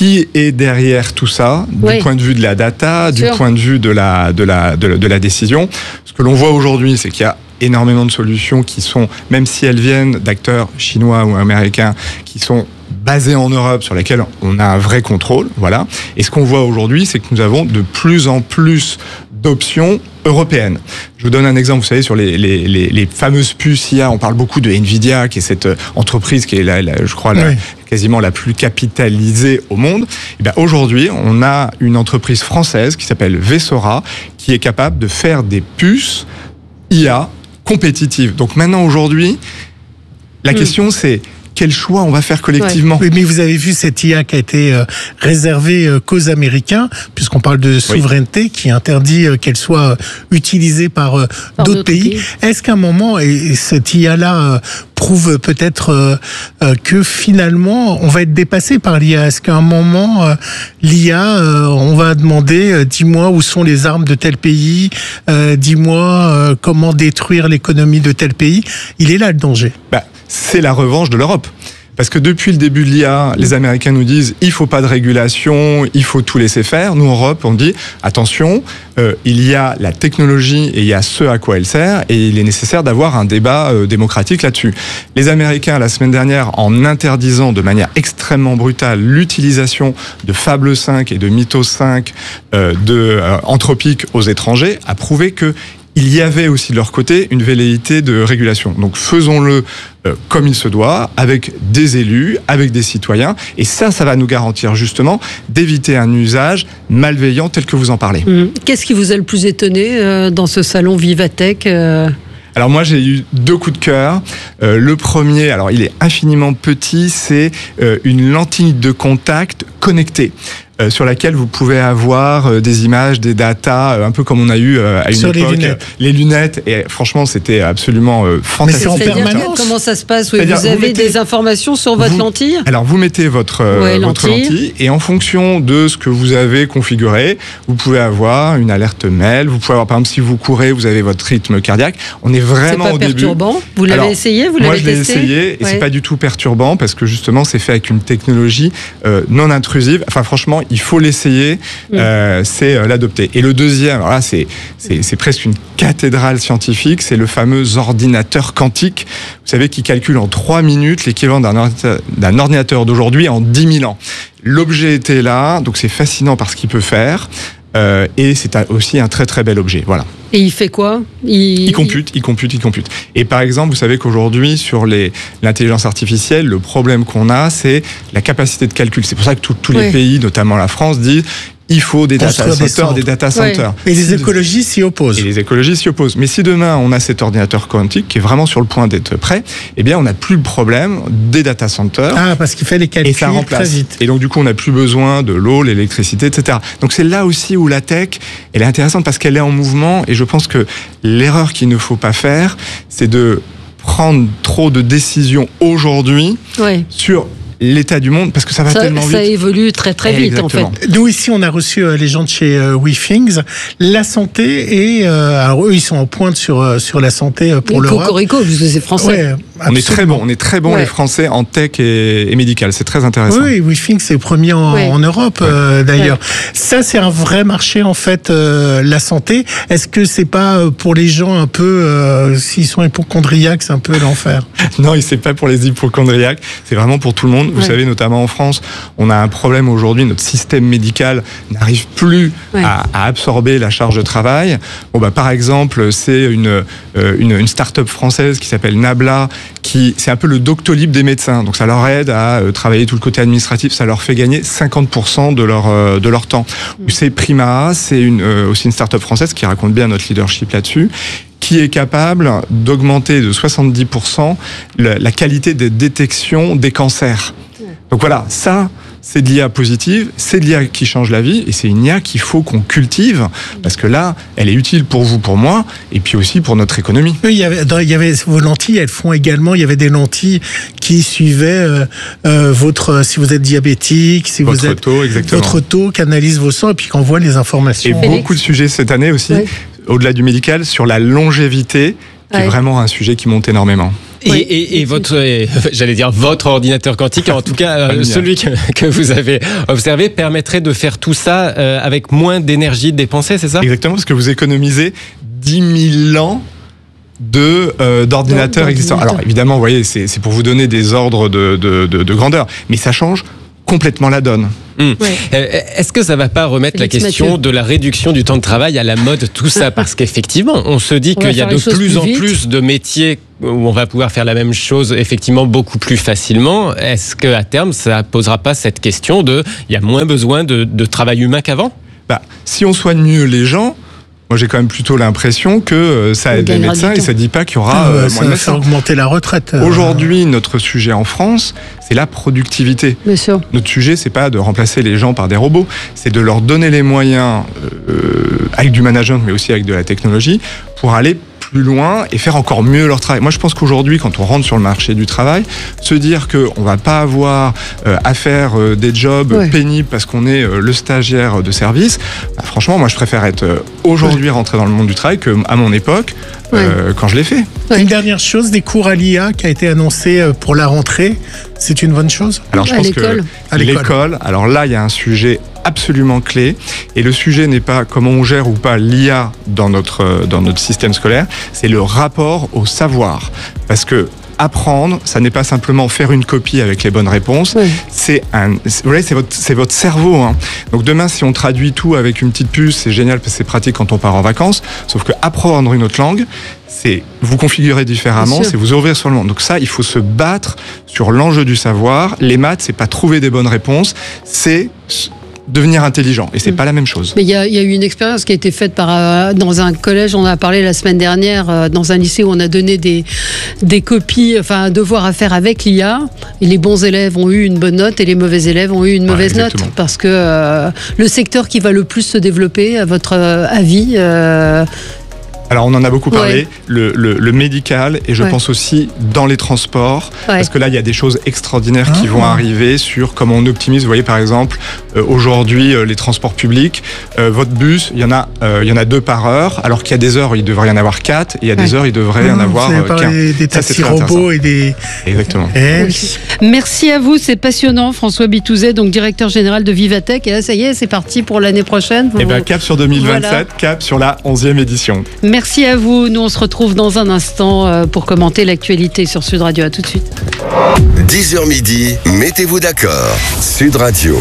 qui est derrière tout ça, du Oui. point de vue de la data, du Sûr. point de vue de la, de la, de la, de la décision. Ce que l'on voit aujourd'hui, c'est qu'il y a énormément de solutions qui sont, même si elles viennent d'acteurs chinois ou américains, qui sont basées en Europe, sur lesquelles on a un vrai contrôle. Voilà. Et ce qu'on voit aujourd'hui, c'est que nous avons de plus en plus d'options européennes. Je vous donne un exemple, vous savez, sur les, les, les, les fameuses puces I A, on parle beaucoup de Nvidia, qui est cette entreprise qui est, la, la, je crois, la, Oui. quasiment la plus capitalisée au monde. Et bien aujourd'hui, on a une entreprise française qui s'appelle Vessora, qui est capable de faire des puces I A compétitives. Donc maintenant, aujourd'hui, la Mm. question c'est quel choix on va faire collectivement. Oui, mais vous avez vu cette I A qui a été euh, réservée euh, qu'aux Américains, puisqu'on parle de souveraineté, qui interdit euh, qu'elle soit euh, utilisée par, euh, Par d'autres d'autres pays. pays. Est-ce qu'à un moment, et, et cette I A-là euh, prouve peut-être euh, euh, que finalement, on va être dépassé par l'I A? Est-ce qu'à un moment, euh, l'I A, euh, on va demander, euh, dis-moi où sont les armes de tel pays, euh, dis-moi euh, comment détruire l'économie de tel pays? Il est là le danger. Bah, c'est la revanche de l'Europe. Parce que depuis le début de l'I A, les Américains nous disent il faut pas de régulation, il faut tout laisser faire. Nous, en Europe, on dit attention, euh, il y a la technologie et il y a ce à quoi elle sert, et il est nécessaire d'avoir un débat euh, démocratique là-dessus. Les Américains, la semaine dernière, en interdisant de manière extrêmement brutale l'utilisation de Fable cinq et de Mythos cinq euh, de euh, Anthropic aux étrangers, a prouvé que il y avait aussi de leur côté une velléité de régulation. Donc faisons-le euh, comme il se doit, avec des élus, avec des citoyens, et ça, ça va nous garantir justement d'éviter un usage malveillant tel que vous en parlez. Mmh. Qu'est-ce qui vous a le plus étonné euh, dans ce salon Vivatech euh Alors moi j'ai eu deux coups de cœur. Euh, le premier, alors il est infiniment petit, c'est euh, une lentille de contact connectée. Euh, sur laquelle vous pouvez avoir euh, des images, des datas, euh, un peu comme on a eu euh, à une Sur les époque. lunettes. Euh, les lunettes, et franchement c'était absolument euh, fantastique. C'est-à-dire que comment ça se passe? Oui, C'est-à-dire, vous vous avez mettez- des informations sur votre Vous- lentille? Alors vous mettez votre, euh, Ouais, votre lentille. lentille, et en fonction de ce que vous avez configuré, vous pouvez avoir une alerte mail, vous pouvez avoir, par exemple, si vous courez, vous avez votre rythme cardiaque. On est vraiment C'est pas au début. perturbant? Vous l'avez Alors, essayé? Vous Moi l'avez je l'ai testé? essayé, et Ouais. c'est pas du tout perturbant parce que justement c'est fait avec une technologie euh, non intrusive. Enfin franchement, il faut l'essayer, Mm. euh, c'est euh, l'adopter. Et le deuxième, alors là c'est c'est c'est presque une cathédrale scientifique, c'est le fameux ordinateur quantique. Vous savez, qui calcule en trois minutes l'équivalent d'un ordinateur, d'un ordinateur d'aujourd'hui en dix mille ans. L'objet était là, donc c'est fascinant par ce qu'il peut faire. Euh, et c'est un- aussi un très très bel objet. Voilà. Et il fait quoi? il... Il compute, il compute, il compute. Et par exemple, vous savez qu'aujourd'hui, sur les, l'intelligence artificielle, le problème qu'on a, c'est la capacité de calcul. C'est pour ça que tout- tous les Ouais. pays, notamment la France, disent il faut des data Construire des centers, centres. des data centers. Et les écologistes s'y opposent. Et les écologistes s'y opposent. Mais si demain, on a cet ordinateur quantique qui est vraiment sur le point d'être prêt, eh bien, on n'a plus le problème des data centers. Ah, parce qu'il fait les Et calculs ça très remplace. vite. Et donc, du coup, on n'a plus besoin de l'eau, l'électricité, et cetera. Donc, c'est là aussi où la tech, elle est intéressante parce qu'elle est en mouvement. Et je pense que l'erreur qu'il ne faut pas faire, c'est de prendre trop de décisions aujourd'hui Ouais. sur l'état du monde, parce que ça va Ça, tellement ça vite. évolue très très vite en fait. Exactement. Nous ici, on a reçu euh, les gens de chez euh, WeThings. La santé et euh, alors eux, ils sont en pointe sur euh, sur la santé euh, pour Et l'Europe. Cocorico, parce que c'est français. Ouais, On est très bon, on est très bon Ouais. les Français en tech et, et médical. C'est très intéressant. Oui, WeThings c'est premier en, Ouais. en Europe euh, d'ailleurs. Ça, c'est un vrai marché en fait, euh, la santé. Est-ce que c'est pas euh, pour les gens un peu, euh, s'ils sont hypochondriaques, c'est un peu l'enfer? Non, c'est pas pour les hypochondriaques, c'est vraiment pour tout le monde. Vous Ouais. savez, notamment en France, on a un problème aujourd'hui, notre système médical n'arrive plus Ouais. à, à absorber la charge de travail. Bon, bah, par exemple, c'est une, euh, une, une start-up française qui s'appelle Nabla, qui, c'est un peu le Doctolib des médecins. Donc ça leur aide à euh, travailler tout le côté administratif, ça leur fait gagner cinquante pour cent de leur, euh, de leur temps. Ou c'est Prima, c'est une, euh, aussi une start-up française qui raconte bien notre leadership là-dessus, qui est capable d'augmenter de soixante-dix pour cent la, la qualité de détection des cancers. Donc voilà, ça, c'est de l'I A positive, c'est de l'I A qui change la vie, et c'est une I A qu'il faut qu'on cultive, parce que là, elle est utile pour vous, pour moi, et puis aussi pour notre économie. Oui, il y avait, dans- il y avait vos lentilles, elles font également, il y avait des lentilles qui suivaient euh, euh, votre, si vous êtes diabétique, si Votre vous êtes taux, exactement. votre taux, qu'analyse vos sangs et puis qu'envoie les Et informations. beaucoup de sujets cette année aussi, Ouais. au-delà du médical, sur la longévité, qui Ouais. est vraiment un sujet qui monte énormément. Et, et, et votre, et, j'allais dire votre ordinateur quantique, en tout cas euh, celui que, que vous avez observé, permettrait de faire tout ça euh, avec moins d'énergie dépensée, c'est ça ? Exactement, parce que vous économisez dix mille ans de euh, d'ordinateurs existants. Alors évidemment, vous voyez, c'est, c'est pour vous donner des ordres de, de, de, de grandeur, mais ça change complètement la donne. Mmh. Ouais. Est-ce que ça va pas remettre Félix la question Mathieu. de la réduction du temps de travail à la mode, tout ça? Parce qu'effectivement, on se dit on qu'il y a de plus, plus en vite. plus de métiers où on va pouvoir faire la même chose effectivement beaucoup plus facilement. Est-ce qu'à terme, ça posera pas cette question de il y a moins besoin de, de travail humain qu'avant? Bah, si on soigne mieux les gens, moi, j'ai quand même plutôt l'impression que ça aide les médecins et ça ne dit pas qu'il y aura ah, euh, moins de médecins. Ça va faire augmenter la retraite. Aujourd'hui, notre sujet en France, c'est la productivité. Bien sûr. Notre sujet, c'est pas de remplacer les gens par des robots, c'est de leur donner les moyens, euh, avec du management, mais aussi avec de la technologie, pour aller plus loin et faire encore mieux leur travail. Moi, je pense qu'aujourd'hui, quand on rentre sur le marché du travail, se dire qu'on va pas avoir euh, à faire euh, des jobs ouais. pénibles parce qu'on est euh, le stagiaire de service, bah, franchement, moi, je préfère être euh, aujourd'hui ouais. rentré dans le monde du travail qu'à mon époque, ouais. euh, quand je l'ai fait. Ouais. Une dernière chose, des cours à l'I A qui a été annoncé pour la rentrée, c'est une bonne chose? Alors, je à pense l'école. que à l'école. l'école, alors là, il y a un sujet absolument clé. Et le sujet n'est pas comment on gère ou pas l'I A dans notre, dans notre système scolaire, c'est le rapport au savoir. Parce que apprendre, ça n'est pas simplement faire une copie avec les bonnes réponses, oui. c'est un, c'est, vous voyez, c'est votre, c'est votre cerveau. Hein. Donc demain, si on traduit tout avec une petite puce, c'est génial parce que c'est pratique quand on part en vacances. Sauf que apprendre une autre langue, c'est vous configurer différemment, c'est vous ouvrir sur le monde. Donc ça, il faut se battre sur l'enjeu du savoir. Les maths, c'est pas trouver des bonnes réponses, c'est devenir intelligent, et c'est mmh. pas la même chose. Mais il y, y a eu une expérience qui a été faite par, euh, dans un collège, on en a parlé la semaine dernière, euh, dans un lycée où on a donné des, des copies, enfin un devoir à faire avec l'I A, et les bons élèves ont eu une bonne note et les mauvais élèves ont eu une mauvaise ouais, note, parce que euh, le secteur qui va le plus se développer, à votre euh, avis euh, Alors on en a beaucoup parlé, ouais. le, le, le médical et je ouais. pense aussi dans les transports, ouais. parce que là il y a des choses extraordinaires ah. qui vont arriver sur comment on optimise. Vous voyez par exemple euh, aujourd'hui euh, les transports publics, euh, votre bus, il y en a, euh, il y en a deux par heure, alors qu'il y a des heures il devrait y en avoir quatre, et il y a des ouais. heures il devrait y en avoir euh, qu'un. Des, des taxis robots et des. Exactement. Et... Oui. Merci à vous, c'est passionnant, François Bitouzet, donc directeur général de Vivatech. Et là ça y est, c'est parti pour l'année prochaine. Et ben cap sur deux mille vingt-sept, voilà. cap sur la onzième édition. Merci à vous. Nous, on se retrouve dans un instant pour commenter l'actualité sur Sud Radio. À tout de suite. dix heures midi, mettez-vous d'accord. Sud Radio.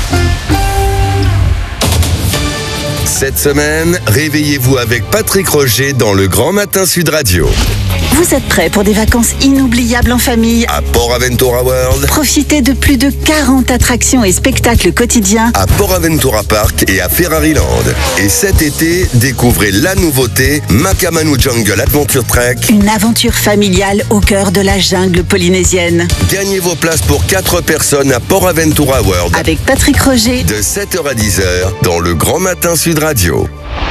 Cette semaine, réveillez-vous avec Patrick Roger dans le Grand Matin Sud Radio. Vous êtes prêts pour des vacances inoubliables en famille? À Port Aventura World. Profitez de plus de quarante attractions et spectacles quotidiens à Port Aventura Park et à Ferrari Land. Et cet été, découvrez la nouveauté Makamanu Jungle Adventure Trek. Une aventure familiale au cœur de la jungle polynésienne. Gagnez vos places pour quatre personnes à Port Aventura World. Avec Patrick Roger. De sept heures à dix heures dans le Grand Matin Sud Radio.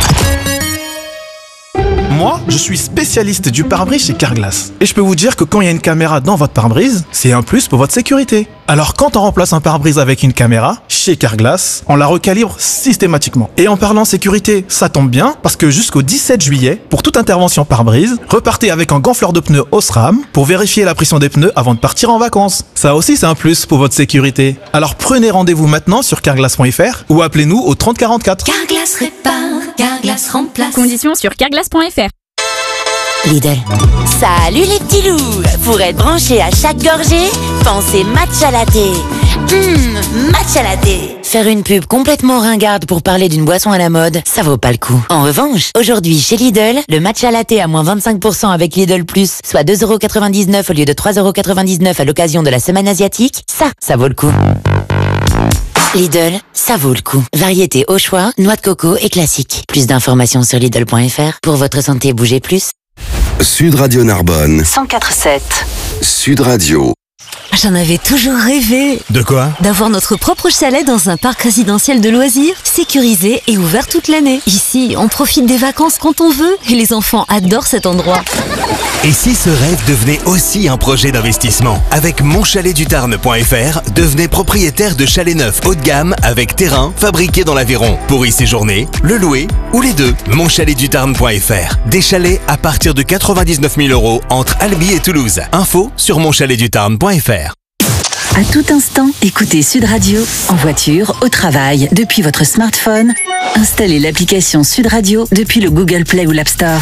Moi, je suis spécialiste du pare-brise chez Carglass. Et je peux vous dire que quand il y a une caméra dans votre pare-brise, c'est un plus pour votre sécurité. Alors quand on remplace un pare-brise avec une caméra, chez Carglass, on la recalibre systématiquement. Et en parlant sécurité, ça tombe bien, parce que jusqu'au dix-sept juillet, pour toute intervention pare-brise, repartez avec un gonfleur de pneus Osram pour vérifier la pression des pneus avant de partir en vacances. Ça aussi, c'est un plus pour votre sécurité. Alors prenez rendez-vous maintenant sur carglass point f r ou appelez-nous au trente quarante-quatre. Carglass répare, Carglass remplace. Conditions sur carglass point f r. Lidl. Salut les petits loups. Pour être branché à chaque gorgée, pensez matcha latte. Hum, matcha latte. Faire une pub complètement ringarde pour parler d'une boisson à la mode, ça vaut pas le coup. En revanche, aujourd'hui chez Lidl, le matcha latte à moins vingt-cinq pour cent avec Lidl Plus, soit deux euros quatre-vingt-dix-neuf au lieu de trois euros quatre-vingt-dix-neuf à l'occasion de la semaine asiatique, ça, ça vaut le coup. Lidl, ça vaut le coup. Variété au choix, noix de coco et classique. Plus d'informations sur Lidl point f r. Pour votre santé, bougez plus. Sud Radio Narbonne. cent quatre virgule sept. Sud Radio. J'en avais toujours rêvé. De quoi? D'avoir notre propre chalet dans un parc résidentiel de loisirs, sécurisé et ouvert toute l'année. Ici, on profite des vacances quand on veut et les enfants adorent cet endroit. Et si ce rêve devenait aussi un projet d'investissement? Avec mon chalet du tarn point f r, devenez propriétaire de chalets neufs haut de gamme avec terrain fabriqué dans l'Aveyron pour y séjourner, le louer ou les deux. mon chalet du tarn point f r. Des chalets à partir de quatre-vingt-dix-neuf mille euros entre Albi et Toulouse. Info sur mon chalet du tarn point f r. À tout instant, écoutez Sud Radio, en voiture, au travail, depuis votre smartphone. Installez l'application Sud Radio depuis le Google Play ou l'App Store.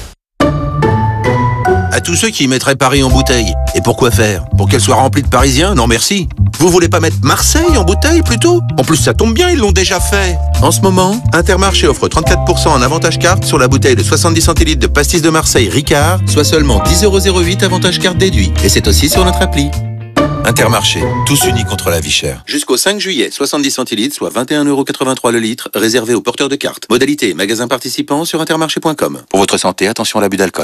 À tous ceux qui mettraient Paris en bouteille. Et pourquoi faire? Pour qu'elle soit remplie de Parisiens? Non merci. Vous voulez pas mettre Marseille en bouteille plutôt? En plus ça tombe bien, ils l'ont déjà fait. En ce moment, Intermarché offre trente-quatre pour cent en avantage carte sur la bouteille de soixante-dix centilitres de pastis de Marseille Ricard, soit seulement dix euros zéro huit avantage carte déduit. Et c'est aussi sur notre appli. Intermarché, tous unis contre la vie chère. Jusqu'au cinq juillet, soixante-dix centilitres, soit vingt et un euros quatre-vingt-trois le litre, réservé aux porteurs de cartes. Modalité, magasin participant sur intermarché point com. Pour votre santé, attention à l'abus d'alcool.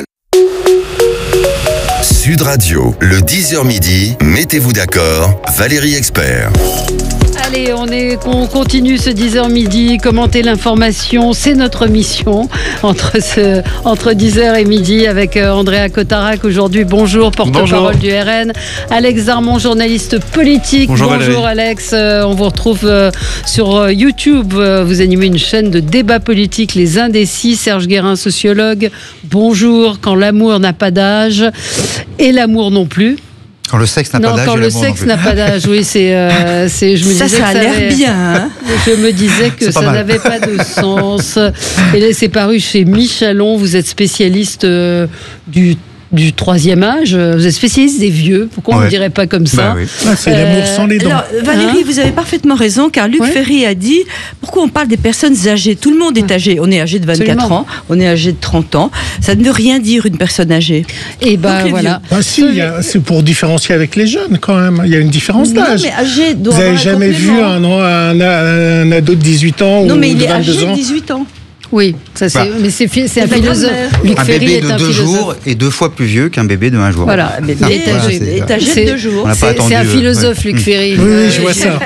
Sud Radio, le dix heures midi, mettez-vous d'accord, Valérie Expert. Allez, on, est, on continue ce dix heures midi, commenter l'information, c'est notre mission entre, ce, entre dix heures et midi avec Andrea Cotarac aujourd'hui. Bonjour, porte-parole du R N. Alex Darmon, journaliste politique. Bonjour, Bonjour Alex, euh, on vous retrouve euh, sur euh, YouTube. Euh, vous animez une chaîne de débat politique, Les Indécis. Serge Guérin, sociologue. Bonjour, quand l'amour n'a pas d'âge et l'amour non plus. Quand le sexe n'a pas d'âge. Non, quand le sexe n'a pas d'âge, oui, c'est, euh, c'est, je me ça, disais ça a que ça l'air avait, bien. Hein. Je me disais que ça n'avait pas de sens. Et là, c'est paru chez Michalon. Vous êtes spécialiste euh, du du troisième âge, vous êtes spécialiste des vieux, pourquoi ouais. on ne dirait pas comme ça? Bah oui. ah, C'est euh, l'amour sans les dents. Alors, Valérie, hein vous avez parfaitement raison, car Luc ouais. Ferry a dit, pourquoi on parle des personnes âgées? Tout le monde est âgé, on est âgé de vingt-quatre Absolument. ans, on est âgé de trente ans, ça ne veut rien dire une personne âgée. Et bah voilà. Bah si, il y a, c'est pour différencier avec les jeunes quand même, il y a une différence d'âge. Non, mais âgé doit vous n'avez jamais vu un, un, un, un ado de dix-huit ans non, ou mais il de est vingt-deux âgé ans? de dix-huit ans. Oui, ça c'est, bah, mais c'est, c'est un philosophe. Luc un Ferry bébé de deux philosophe. jours est deux fois plus vieux qu'un bébé de un jour. Voilà, un bébé est âgé, est âgé de deux jours. C'est, c'est un philosophe, ouais. Luc Ferry. Oui, oui, je vois ça.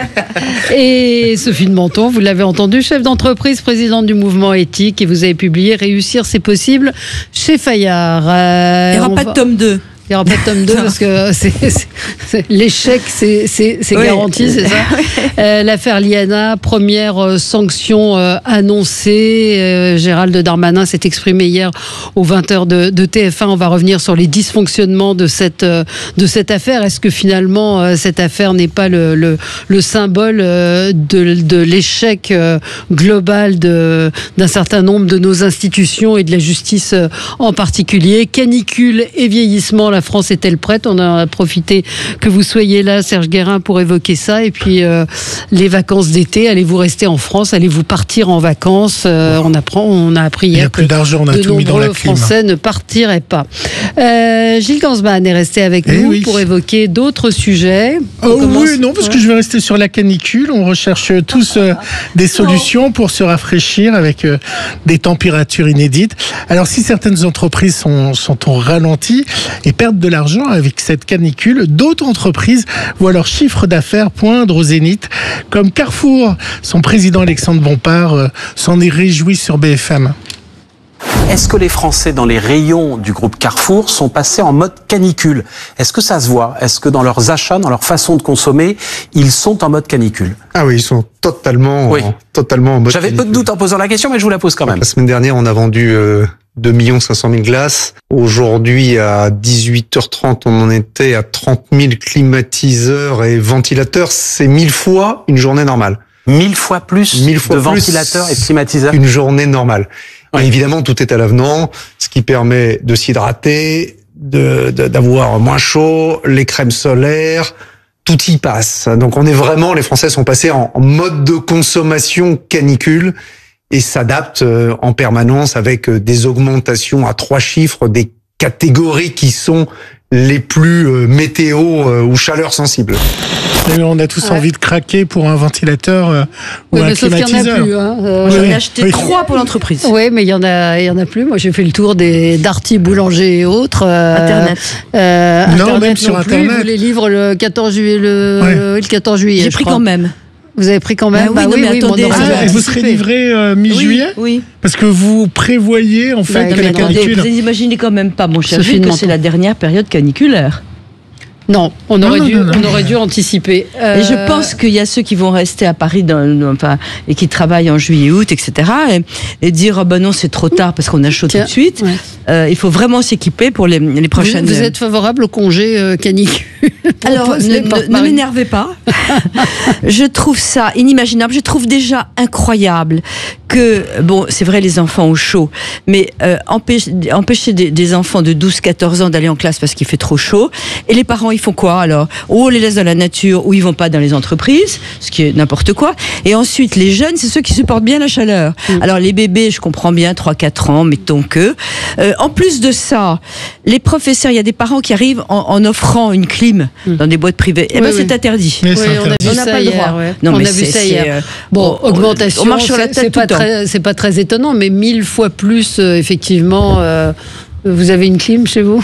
Et Sophie de Menton, vous l'avez entendu, chef d'entreprise, présidente du mouvement éthique, et vous avez publié Réussir, c'est possible chez Fayard. Euh, Il n'y aura pas va... de tome deux. Il n'y aura pas de tome deux parce que c'est, c'est, c'est, l'échec, c'est, c'est, c'est oui. garanti, c'est ça. euh, l'affaire Liana, première euh, sanction euh, annoncée. Euh, Gérald Darmanin s'est exprimé hier aux vingt heures de, de T F un. On va revenir sur les dysfonctionnements de cette, euh, de cette affaire. Est-ce que finalement, euh, cette affaire n'est pas le, le, le symbole euh, de, de l'échec euh, global de, d'un certain nombre de nos institutions et de la justice euh, en particulier? Canicule et vieillissement, la France est-elle prête? On a profité que vous soyez là, Serge Guérin, pour évoquer ça. Et puis, euh, les vacances d'été, allez-vous rester en France? Allez-vous partir en vacances? euh, on, apprend, on a appris hier que on a de tout mis dans la nombreux Français ne partiraient pas. Euh, Gilles Gansban est resté avec eh nous oui. pour évoquer d'autres sujets. Oh commence... oui, non, parce ouais. que je vais rester sur la canicule. On recherche tous euh, des solutions pour se rafraîchir avec euh, des températures inédites. Alors, si certaines entreprises sont, sont au ralenti et perdent de l'argent avec cette canicule, d'autres entreprises voient leur chiffre d'affaires poindre au zénith, comme Carrefour. Son président Alexandre Bompard euh, s'en est réjoui sur B F M. Est-ce que les Français dans les rayons du groupe Carrefour sont passés en mode canicule? Est-ce que ça se voit? Est-ce que dans leurs achats, dans leur façon de consommer, ils sont en mode canicule? Ah oui, ils sont totalement, oui. en, totalement en mode J'avais canicule. peu de doute en posant la question, mais je vous la pose quand même. La semaine dernière, on a vendu euh, deux millions cinq cent mille glaces. Aujourd'hui, à dix-huit heures trente, on en était à trente mille climatiseurs et ventilateurs. C'est mille fois une journée normale. Mille fois plus mille fois de plus ventilateurs et de climatiseurs? Une journée normale. Oui. Et évidemment, tout est à l'avenant, ce qui permet de s'hydrater, de, de, d'avoir moins chaud, les crèmes solaires, tout y passe. Donc on est vraiment, les Français sont passés en, en mode de consommation canicule et s'adaptent en permanence avec des augmentations à trois chiffres, des catégories qui sont les plus euh, météo euh, ou chaleur sensibles. Et on a tous ouais. envie de craquer pour un ventilateur euh, oui, ou un sauf climatiseur. Qu'il y en a plus, hein. euh, J'en ai acheté oui. trois pour l'entreprise. Oui, mais il y en a, il y en a plus. Moi, j'ai fait le tour des Darty, Boulanger et autres. Euh, Internet. Euh, non, Internet même sur non plus. Internet. Ils vous les livrent le quatorze juillet. Le, ouais. le quatorze juillet. J'ai pris crois. quand même. Vous avez pris quand même. Bah oui, bah non, oui, mais attendez, bon, ah, et vous serez livré euh, mi-juillet. Oui, oui. Parce que vous prévoyez en fait bah, que la attendez, canicule. Vous imaginez quand même pas, mon cher Gilles, que c'est la dernière période caniculaire. Non, on aurait, non, dû, non, non, on non. aurait dû anticiper. Euh... Et je pense qu'il y a ceux qui vont rester à Paris dans, enfin, et qui travaillent en juillet, août, et cetera. Et, et dire oh ben non, c'est trop tard parce qu'on a chaud Tiens, tout de suite. Ouais. Euh, il faut vraiment s'équiper pour les, les prochaines. Vous, vous êtes favorable au congé euh, canicule? Alors, ne, ne, ne m'énervez pas. Je trouve ça inimaginable. Je trouve déjà incroyable que, bon, c'est vrai, les enfants ont chaud, mais euh, empêcher, empêcher des, des enfants de douze quatorze ans d'aller en classe parce qu'il fait trop chaud. Et les parents, ils font quoi alors? Ou on les laisse dans la nature, ou ils vont pas dans les entreprises, ce qui est n'importe quoi. Et ensuite, les jeunes, c'est ceux qui supportent bien la chaleur. Mm. Alors, les bébés, je comprends bien, trois quatre ans, mettons que. Euh, en plus de ça, les professeurs, il y a des parents qui arrivent en, en offrant une clim mm. dans des boîtes privées. Eh oui, ben, oui. c'est interdit. Oui, on a vu on ça pas hier. Le droit. Ouais. Non, on mais a vu ça hier. Euh, bon, on, augmentation, on marche sur la tête c'est, tout pas très, c'est pas très étonnant, mais mille fois plus, euh, effectivement. Euh, vous avez une clim chez vous?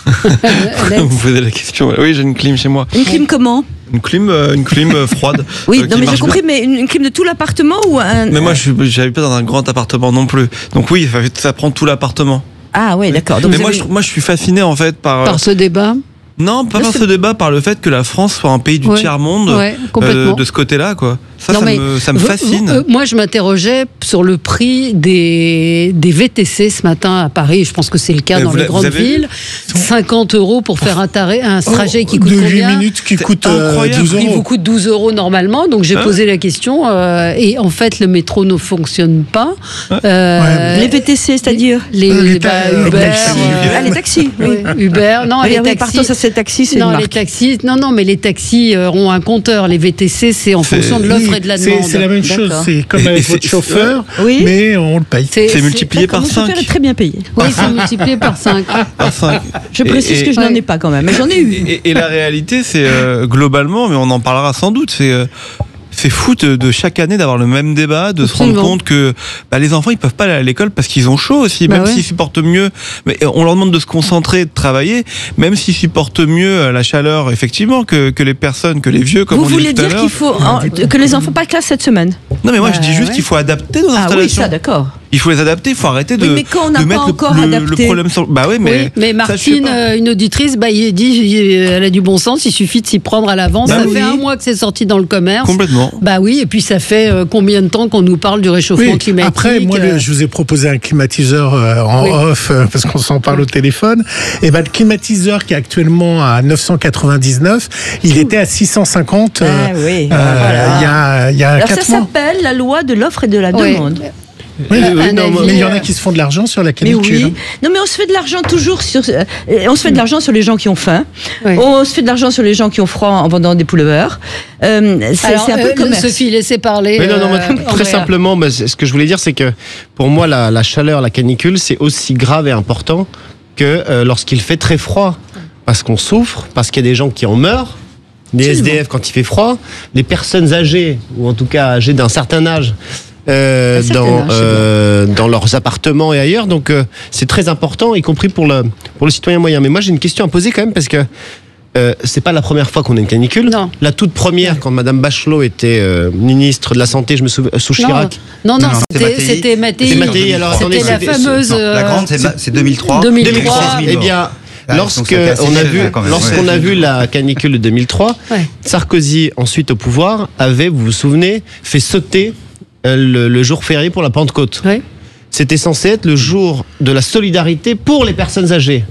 Vous posez la question. Oui, j'ai une clim chez moi. Une clim comment? Une clim, euh, une clim froide. Oui, euh, non, mais j'ai compris, bien. Mais une, une clim de tout l'appartement ou un. Mais moi, je n'habite pas dans un grand appartement non plus. Donc oui, ça, ça prend tout l'appartement. Ah oui, d'accord. Donc mais moi, avez... je, moi, je suis fasciné en fait par. Par ce débat. Non, pas par ce débat, par le fait que la France soit un pays du ouais. tiers-monde ouais, euh, de ce côté-là, quoi. Ça, non, ça, me, ça me fascine. Euh, moi, je m'interrogeais sur le prix des, des V T C ce matin à Paris. Je pense que c'est le cas mais dans les grandes villes. cinquante euros pour faire un, taré, un trajet oh, qui coûte de combien? huit minutes qui coûte euh, douze euros. Il vous coûte douze euros normalement. Donc, j'ai hein posé la question. Euh, et en fait, le métro ne fonctionne pas. Euh, ouais, les V T C, c'est-à-dire les, les, les, bah, les Uber. Taxis. Euh, ah, les taxis. Oui. Uber. Non, oui, les oui, taxis. Partons, ça, c'est taxis, c'est non, une les marque. taxis. Non, non, mais les taxis ont un compteur. Les V T C, c'est en fonction de l'offre oui, et de la demande. C'est la même chose. C'est comme avec votre chauffeur, oui. mais on le paye. C'est, c'est multiplié par cinq. Mon chauffeur est très bien payé. Oui, c'est multiplié par cinq. Par cinq. Je précise et, que je ouais. n'en ai pas quand même, mais j'en ai eu. Et, et, et la réalité, c'est euh, globalement, mais on en parlera sans doute, c'est... Euh, c'est fou de, de chaque année d'avoir le même débat, de Absolument. se rendre compte que bah, les enfants ils peuvent pas aller à l'école parce qu'ils ont chaud aussi, bah même ouais. s'ils supportent mieux. Mais on leur demande de se concentrer, de travailler, même s'ils supportent mieux la chaleur, effectivement, que, que les personnes, que les vieux, comme Vous on dit tout à l'heure. Vous voulez dire qu'il faut en, que les enfants pas de classe cette semaine? Non, mais moi bah, je dis juste ouais. qu'il faut adapter nos ah, installations. Oui, ça, d'accord. Il faut les adapter, il faut arrêter de, oui, mais quand on de n'a mettre pas le, encore le, adapté. le problème sur. Bah oui, mais. Oui, mais Martine, ça, une auditrice, bah, il dit, elle a du bon sens, il suffit de s'y prendre à l'avance. Bah ça oui. fait un mois que c'est sorti dans le commerce. Complètement. Bah oui, et puis ça fait euh, combien de temps qu'on nous parle du réchauffement oui. climatique? Après, moi, euh... je vous ai proposé un climatiseur euh, en oui. off, euh, parce qu'on s'en parle au téléphone. Et ben, le climatiseur qui est actuellement à neuf cent quatre-vingt-dix-neuf, il était à six cent cinquante. Ah euh, oui. Euh, voilà. Il y a, il y a Alors quatre ça mois. s'appelle la loi de l'offre et de la oui. demande. Oui, euh, oui, non, mais il y en a qui se font de l'argent sur la canicule. Mais oui. Non, mais on se fait de l'argent toujours sur. Euh, on se fait de l'argent sur les gens qui ont faim. Oui. On se fait de l'argent sur les gens qui ont froid en vendant des pullovers. Euh, c'est, Alors, c'est un peu euh, le commerce. Sophie, laissez parler. Mais non, non, euh, très simplement, bah, ce que je voulais dire, c'est que pour moi, la, la chaleur, la canicule, c'est aussi grave et important que euh, lorsqu'il fait très froid, parce qu'on souffre, parce qu'il y a des gens qui en meurent. Les S D F quand il fait froid, les personnes âgées, ou en tout cas âgées d'un certain âge. Euh, dans, euh, dans leurs appartements et ailleurs, donc euh, c'est très important, y compris pour le, pour le citoyen moyen. Mais moi j'ai une question à poser quand même, parce que euh, c'est pas la première fois qu'on a une canicule. Non. La toute première, quand Madame Bachelot était euh, ministre de la Santé, je me souviens, sous Chirac. Non, non, non, non c'était, c'était Mattei. C'était Mattei, alors c'était attendez, la c'était, fameuse. Non, la grande, c'est, c'est deux mille trois. deux mille trois. Eh bien. Ah, Lorsque on a vu, lorsqu'on a vu la canicule de deux mille trois, ouais. Sarkozy, ensuite au pouvoir, avait, vous vous souvenez, fait sauter le, le jour férié pour la Pentecôte. Ouais. C'était censé être le jour de la solidarité pour les personnes âgées.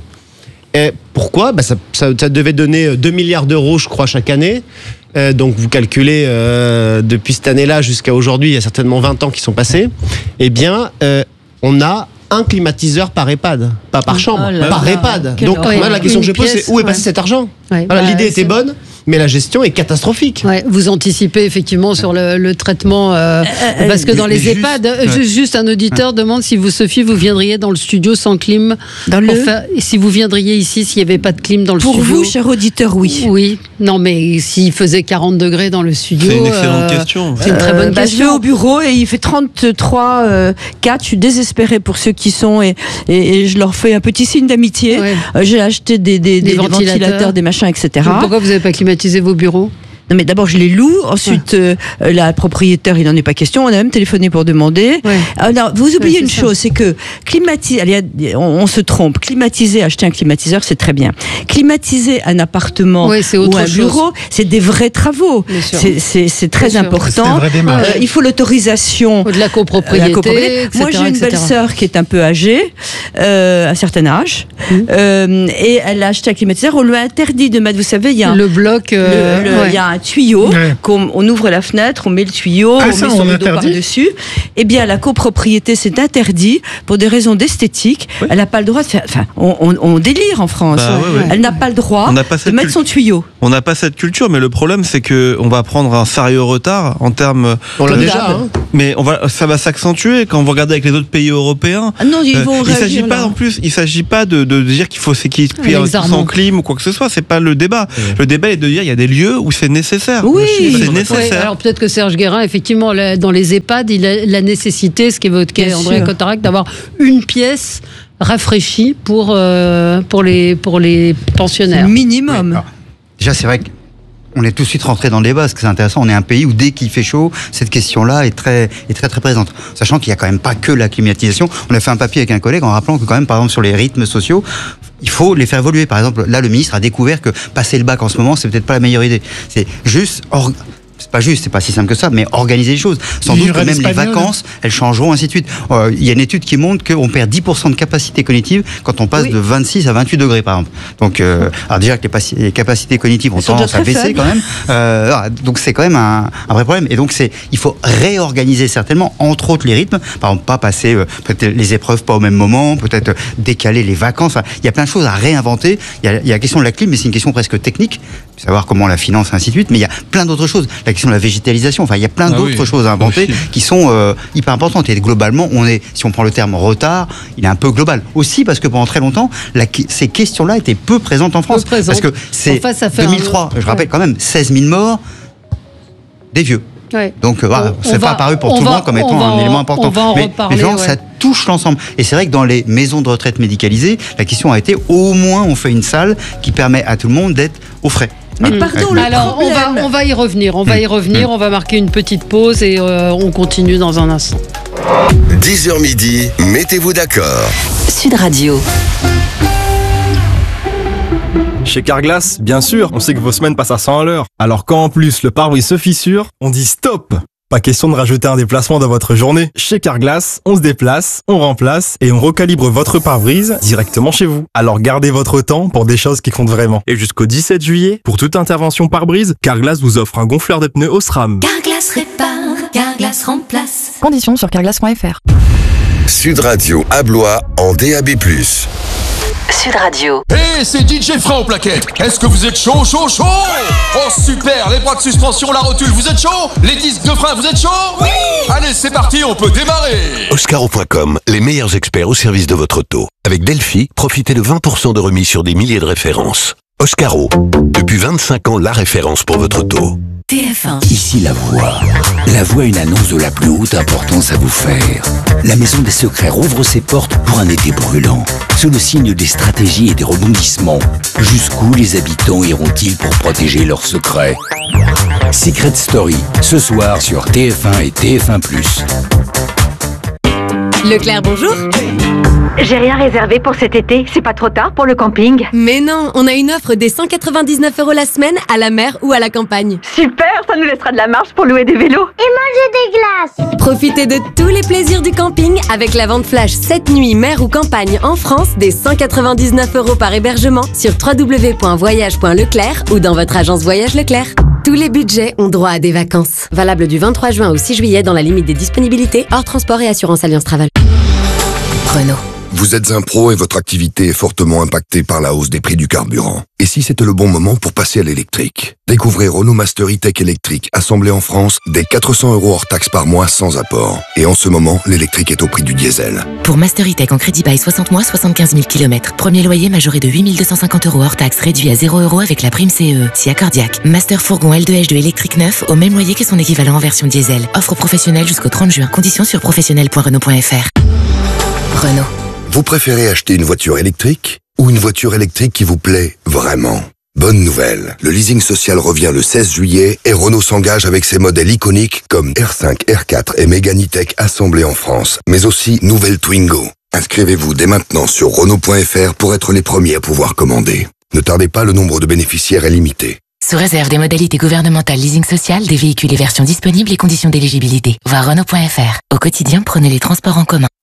Et pourquoi bah ça, ça, ça devait donner deux milliards d'euros, je crois, chaque année. Euh, donc vous calculez, euh, depuis cette année-là jusqu'à aujourd'hui, il y a certainement vingt ans qui sont passés. Eh bien, euh, on a un climatiseur par EHPAD, pas par chambre, oh là par là. EHPAD. Quel Donc moi, la question que je pose, c'est où est passé ouais. cet argent? Ouais, voilà, bah, l'idée c'est... était bonne, mais la gestion est catastrophique. Ouais, vous anticipez effectivement sur le, le traitement, euh, euh, parce que dans les juste, EHPAD, ouais. juste, juste un auditeur ouais. demande si vous, Sophie, vous viendriez dans le studio sans clim. Dans le... faire, si vous viendriez ici s'il n'y avait pas de clim dans le Pour studio. Pour vous, cher auditeur, oui. Oui. Non, mais s'il faisait quarante degrés dans le studio. C'est une excellente euh, question. C'est une très bonne euh, bah, question. Je vais au bureau et il fait trente-trois, euh, quatre. Je suis désespérée pour ceux qui sont et, et, et je leur fais un petit signe d'amitié. Ouais. Euh, j'ai acheté des, des, des, des ventilateurs. ventilateurs, des machins, et cetera. Pourquoi vous n'avez pas climatisé vos bureaux ? Non mais d'abord je les loue, ensuite ouais. euh, la propriétaire il n'en est pas question, on a même téléphoné pour demander. Ouais. Alors vous oubliez ouais, une chose, c'est que climatiser, allez, on, on se trompe, climatiser, acheter un climatiseur c'est très bien. Climatiser un appartement ouais, ou un bureau, c'est des vrais travaux, c'est, c'est, c'est très bien important. Euh, il faut l'autorisation de la copropriété. La copropriété. Moi j'ai une belle-sœur qui est un peu âgée, euh, à un certain âge, mmh. euh, et elle a acheté un climatiseur, on lui a interdit de mettre, vous savez, il y a le bloc, euh, le, le, ouais. il y a un tuyau, ouais. qu'on, on ouvre la fenêtre, on met le tuyau, ah, on ça, met son on rideau par-dessus. Eh bien, la copropriété, c'est interdit pour des raisons d'esthétique. Oui. Elle n'a pas le droit de faire. Enfin, on, on, on délire en France. Bah, ouais, ouais. Elle n'a pas le droit pas de mettre cul... son tuyau. On n'a pas cette culture, mais le problème, c'est qu'on va prendre un sérieux retard en termes. On l'a déjà, hein. Mais on va, ça va s'accentuer quand vous regardez avec les autres pays européens. Ah non, ils vont euh, il s'agit pas, là. en plus, il s'agit pas de, de dire qu'il faut s'équiper sans clim ou quoi que ce soit. C'est pas le débat. Ouais. Le débat est de dire il y a des lieux où c'est nécessaire. Oui, c'est nécessaire. Oui, alors peut-être que Serge Guérin, effectivement, dans les EHPAD, il a la nécessité, ce qu'évoquait André Cotarac, d'avoir une pièce rafraîchie pour, euh, pour, les, pour les pensionnaires. Minimum. Oui, déjà, c'est vrai que on est tout de suite rentré dans le débat, parce que c'est intéressant. On est un pays où dès qu'il fait chaud, cette question-là est très, est très très présente. Sachant qu'il n'y a quand même pas que la climatisation. On a fait un papier avec un collègue en rappelant que quand même, par exemple, sur les rythmes sociaux, il faut les faire évoluer. Par exemple, là, le ministre a découvert que passer le bac en ce moment, c'est peut-être pas la meilleure idée. C'est juste... Or... C'est pas juste, c'est pas si simple que ça, mais organiser les choses. Sans doute que même les vacances, elles changeront, ainsi de suite. Euh, il y a une étude qui montre qu'on perd dix pour cent de capacité cognitive quand on passe oui. de vingt-six à vingt-huit degrés, par exemple. Donc, euh, alors déjà que les, les capacités cognitives ont Elles tendance à baisser faibles. quand même. Euh, donc c'est quand même un, un vrai problème. Et donc c'est, il faut réorganiser certainement, entre autres les rythmes. Par exemple, pas passer euh, peut-être les épreuves pas au même moment, peut-être décaler les vacances. Enfin, il y a plein de choses à réinventer. Il y a, il y a la question de la clim, mais c'est une question presque technique, savoir comment on la finance, ainsi de suite. Mais il y a plein d'autres choses. La question de la végétalisation, enfin il y a plein ah d'autres oui, choses à inventer aussi. qui sont euh, hyper importantes. Et globalement, on est, si on prend le terme retard, il est un peu global. Aussi parce que pendant très longtemps, la, ces questions-là étaient peu présentes en France. Parce que c'est deux mille trois, un... je rappelle ouais. quand même, seize mille morts, des vieux. Ouais. Donc euh, voilà, c'est pas apparu pour tout le monde comme étant un en, élément important. Mais les gens, ouais. ça touche l'ensemble. Et c'est vrai que dans les maisons de retraite médicalisées, la question a été au moins on fait une salle qui permet à tout le monde d'être au frais. Mais mmh. pardon, le Alors, on va, on va y revenir. On va y revenir. Mmh. On va marquer une petite pause et euh, on continue dans un instant. dix heures midi, mettez-vous d'accord. Sud Radio. Chez Carglass, bien sûr, on sait que vos semaines passent à cent à l'heure. Alors quand en plus le pare-brise se fissure, on dit stop! Pas question de rajouter un déplacement dans votre journée. Chez Carglass, on se déplace, on remplace et on recalibre votre pare-brise directement chez vous. Alors gardez votre temps pour des choses qui comptent vraiment. Et jusqu'au dix-sept juillet, pour toute intervention pare-brise, Carglass vous offre un gonfleur de pneus Osram. Carglass répare, Carglass remplace. Conditions sur carglass point f r. Sud Radio à Blois en D A B plus. Sud Radio. Hé, hey, c'est D J Frein au plaquette. Est-ce que vous êtes chaud, chaud, chaud? Oh super, les bras de suspension, la rotule, vous êtes chaud? Les disques de frein, vous êtes chaud? Oui. Allez, c'est parti, on peut démarrer. Oscaro point com, les meilleurs experts au service de votre auto. Avec Delphi, profitez de vingt pour cent de remise sur des milliers de références. Oscaro, depuis vingt-cinq ans, la référence pour votre auto. T F un. Ici La Voix. La Voix, une annonce de la plus haute importance à vous faire. La Maison des Secrets rouvre ses portes pour un été brûlant. Sous le signe des stratégies et des rebondissements, jusqu'où les habitants iront-ils pour protéger leurs secrets? Secret Story, ce soir sur T F un et T F un plus. Leclerc, bonjour. J'ai rien réservé pour cet été, c'est pas trop tard pour le camping? Mais non, on a une offre des cent quatre-vingt-dix-neuf euros la semaine à la mer ou à la campagne. Super, ça nous laissera de la marge pour louer des vélos. Et manger des glaces. Profitez de tous les plaisirs du camping avec la vente flash sept nuits mer ou campagne en France des cent quatre-vingt-dix-neuf euros par hébergement sur w w w point voyage point leclerc ou dans votre agence Voyage Leclerc. Tous les budgets ont droit à des vacances. Valable du vingt-trois juin au six juillet dans la limite des disponibilités, hors transport et assurance Alliance Travel. Renault. Vous êtes un pro et votre activité est fortement impactée par la hausse des prix du carburant. Et si c'était le bon moment pour passer à l'électrique? Découvrez Renault Master E-Tech électrique, assemblé en France, dès quatre cents euros hors taxe par mois sans apport. Et en ce moment, l'électrique est au prix du diesel. Pour Master E-Tech en crédit bail soixante mois, soixante-quinze mille kilomètres. Premier loyer majoré de huit mille deux cent cinquante euros hors taxe, réduit à zéro euros avec la prime C E E. Si accordiaque. Master fourgon L deux H deux électrique neuf au même loyer que son équivalent en version diesel. Offre professionnelle jusqu'au trente juin. Conditions sur professionnel point renault point f r. Renault. Vous préférez acheter une voiture électrique ou une voiture électrique qui vous plaît vraiment? Bonne nouvelle, le leasing social revient le seize juillet et Renault s'engage avec ses modèles iconiques comme R cinq, R quatre et Mégane E-Tech assemblés en France, mais aussi nouvelle Twingo. Inscrivez-vous dès maintenant sur renault point f r pour être les premiers à pouvoir commander. Ne tardez pas, le nombre de bénéficiaires est limité. Sous réserve des modalités gouvernementales leasing social, des véhicules et versions disponibles et conditions d'éligibilité. Voir renault point f r. Au quotidien, prenez les transports en commun.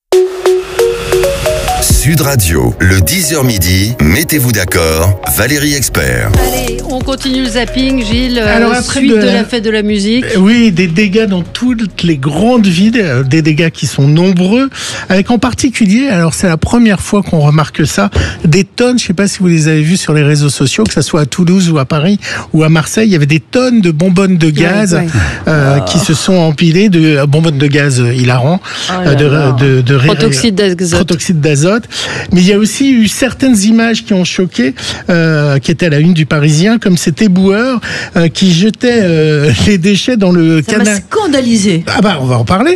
Sud Radio, le dix heures midi, mettez-vous d'accord, Valérie Expert. Allez, on continue le zapping, Gilles. Alors, euh, après suite de, de la fête de la musique. Oui, des dégâts dans toutes les grandes villes, des dégâts qui sont nombreux, avec en particulier, alors c'est la première fois qu'on remarque ça, des tonnes, je ne sais pas si vous les avez vus sur les réseaux sociaux, que ce soit à Toulouse ou à Paris ou à Marseille, il y avait des tonnes de bonbonnes de gaz ouais, ouais. Euh, ah. qui se sont empilées, de euh, bonbonnes de gaz hilarant, oh euh, de, de, de, de protoxyde d'azote. protoxyde d'azote. Mais il y a aussi eu certaines images qui ont choqué, euh, qui étaient à la une du Parisien, comme cet éboueur euh, qui jetait euh, les déchets dans le ça canal. Ça m'a scandalisé. Ah bah on va en parler.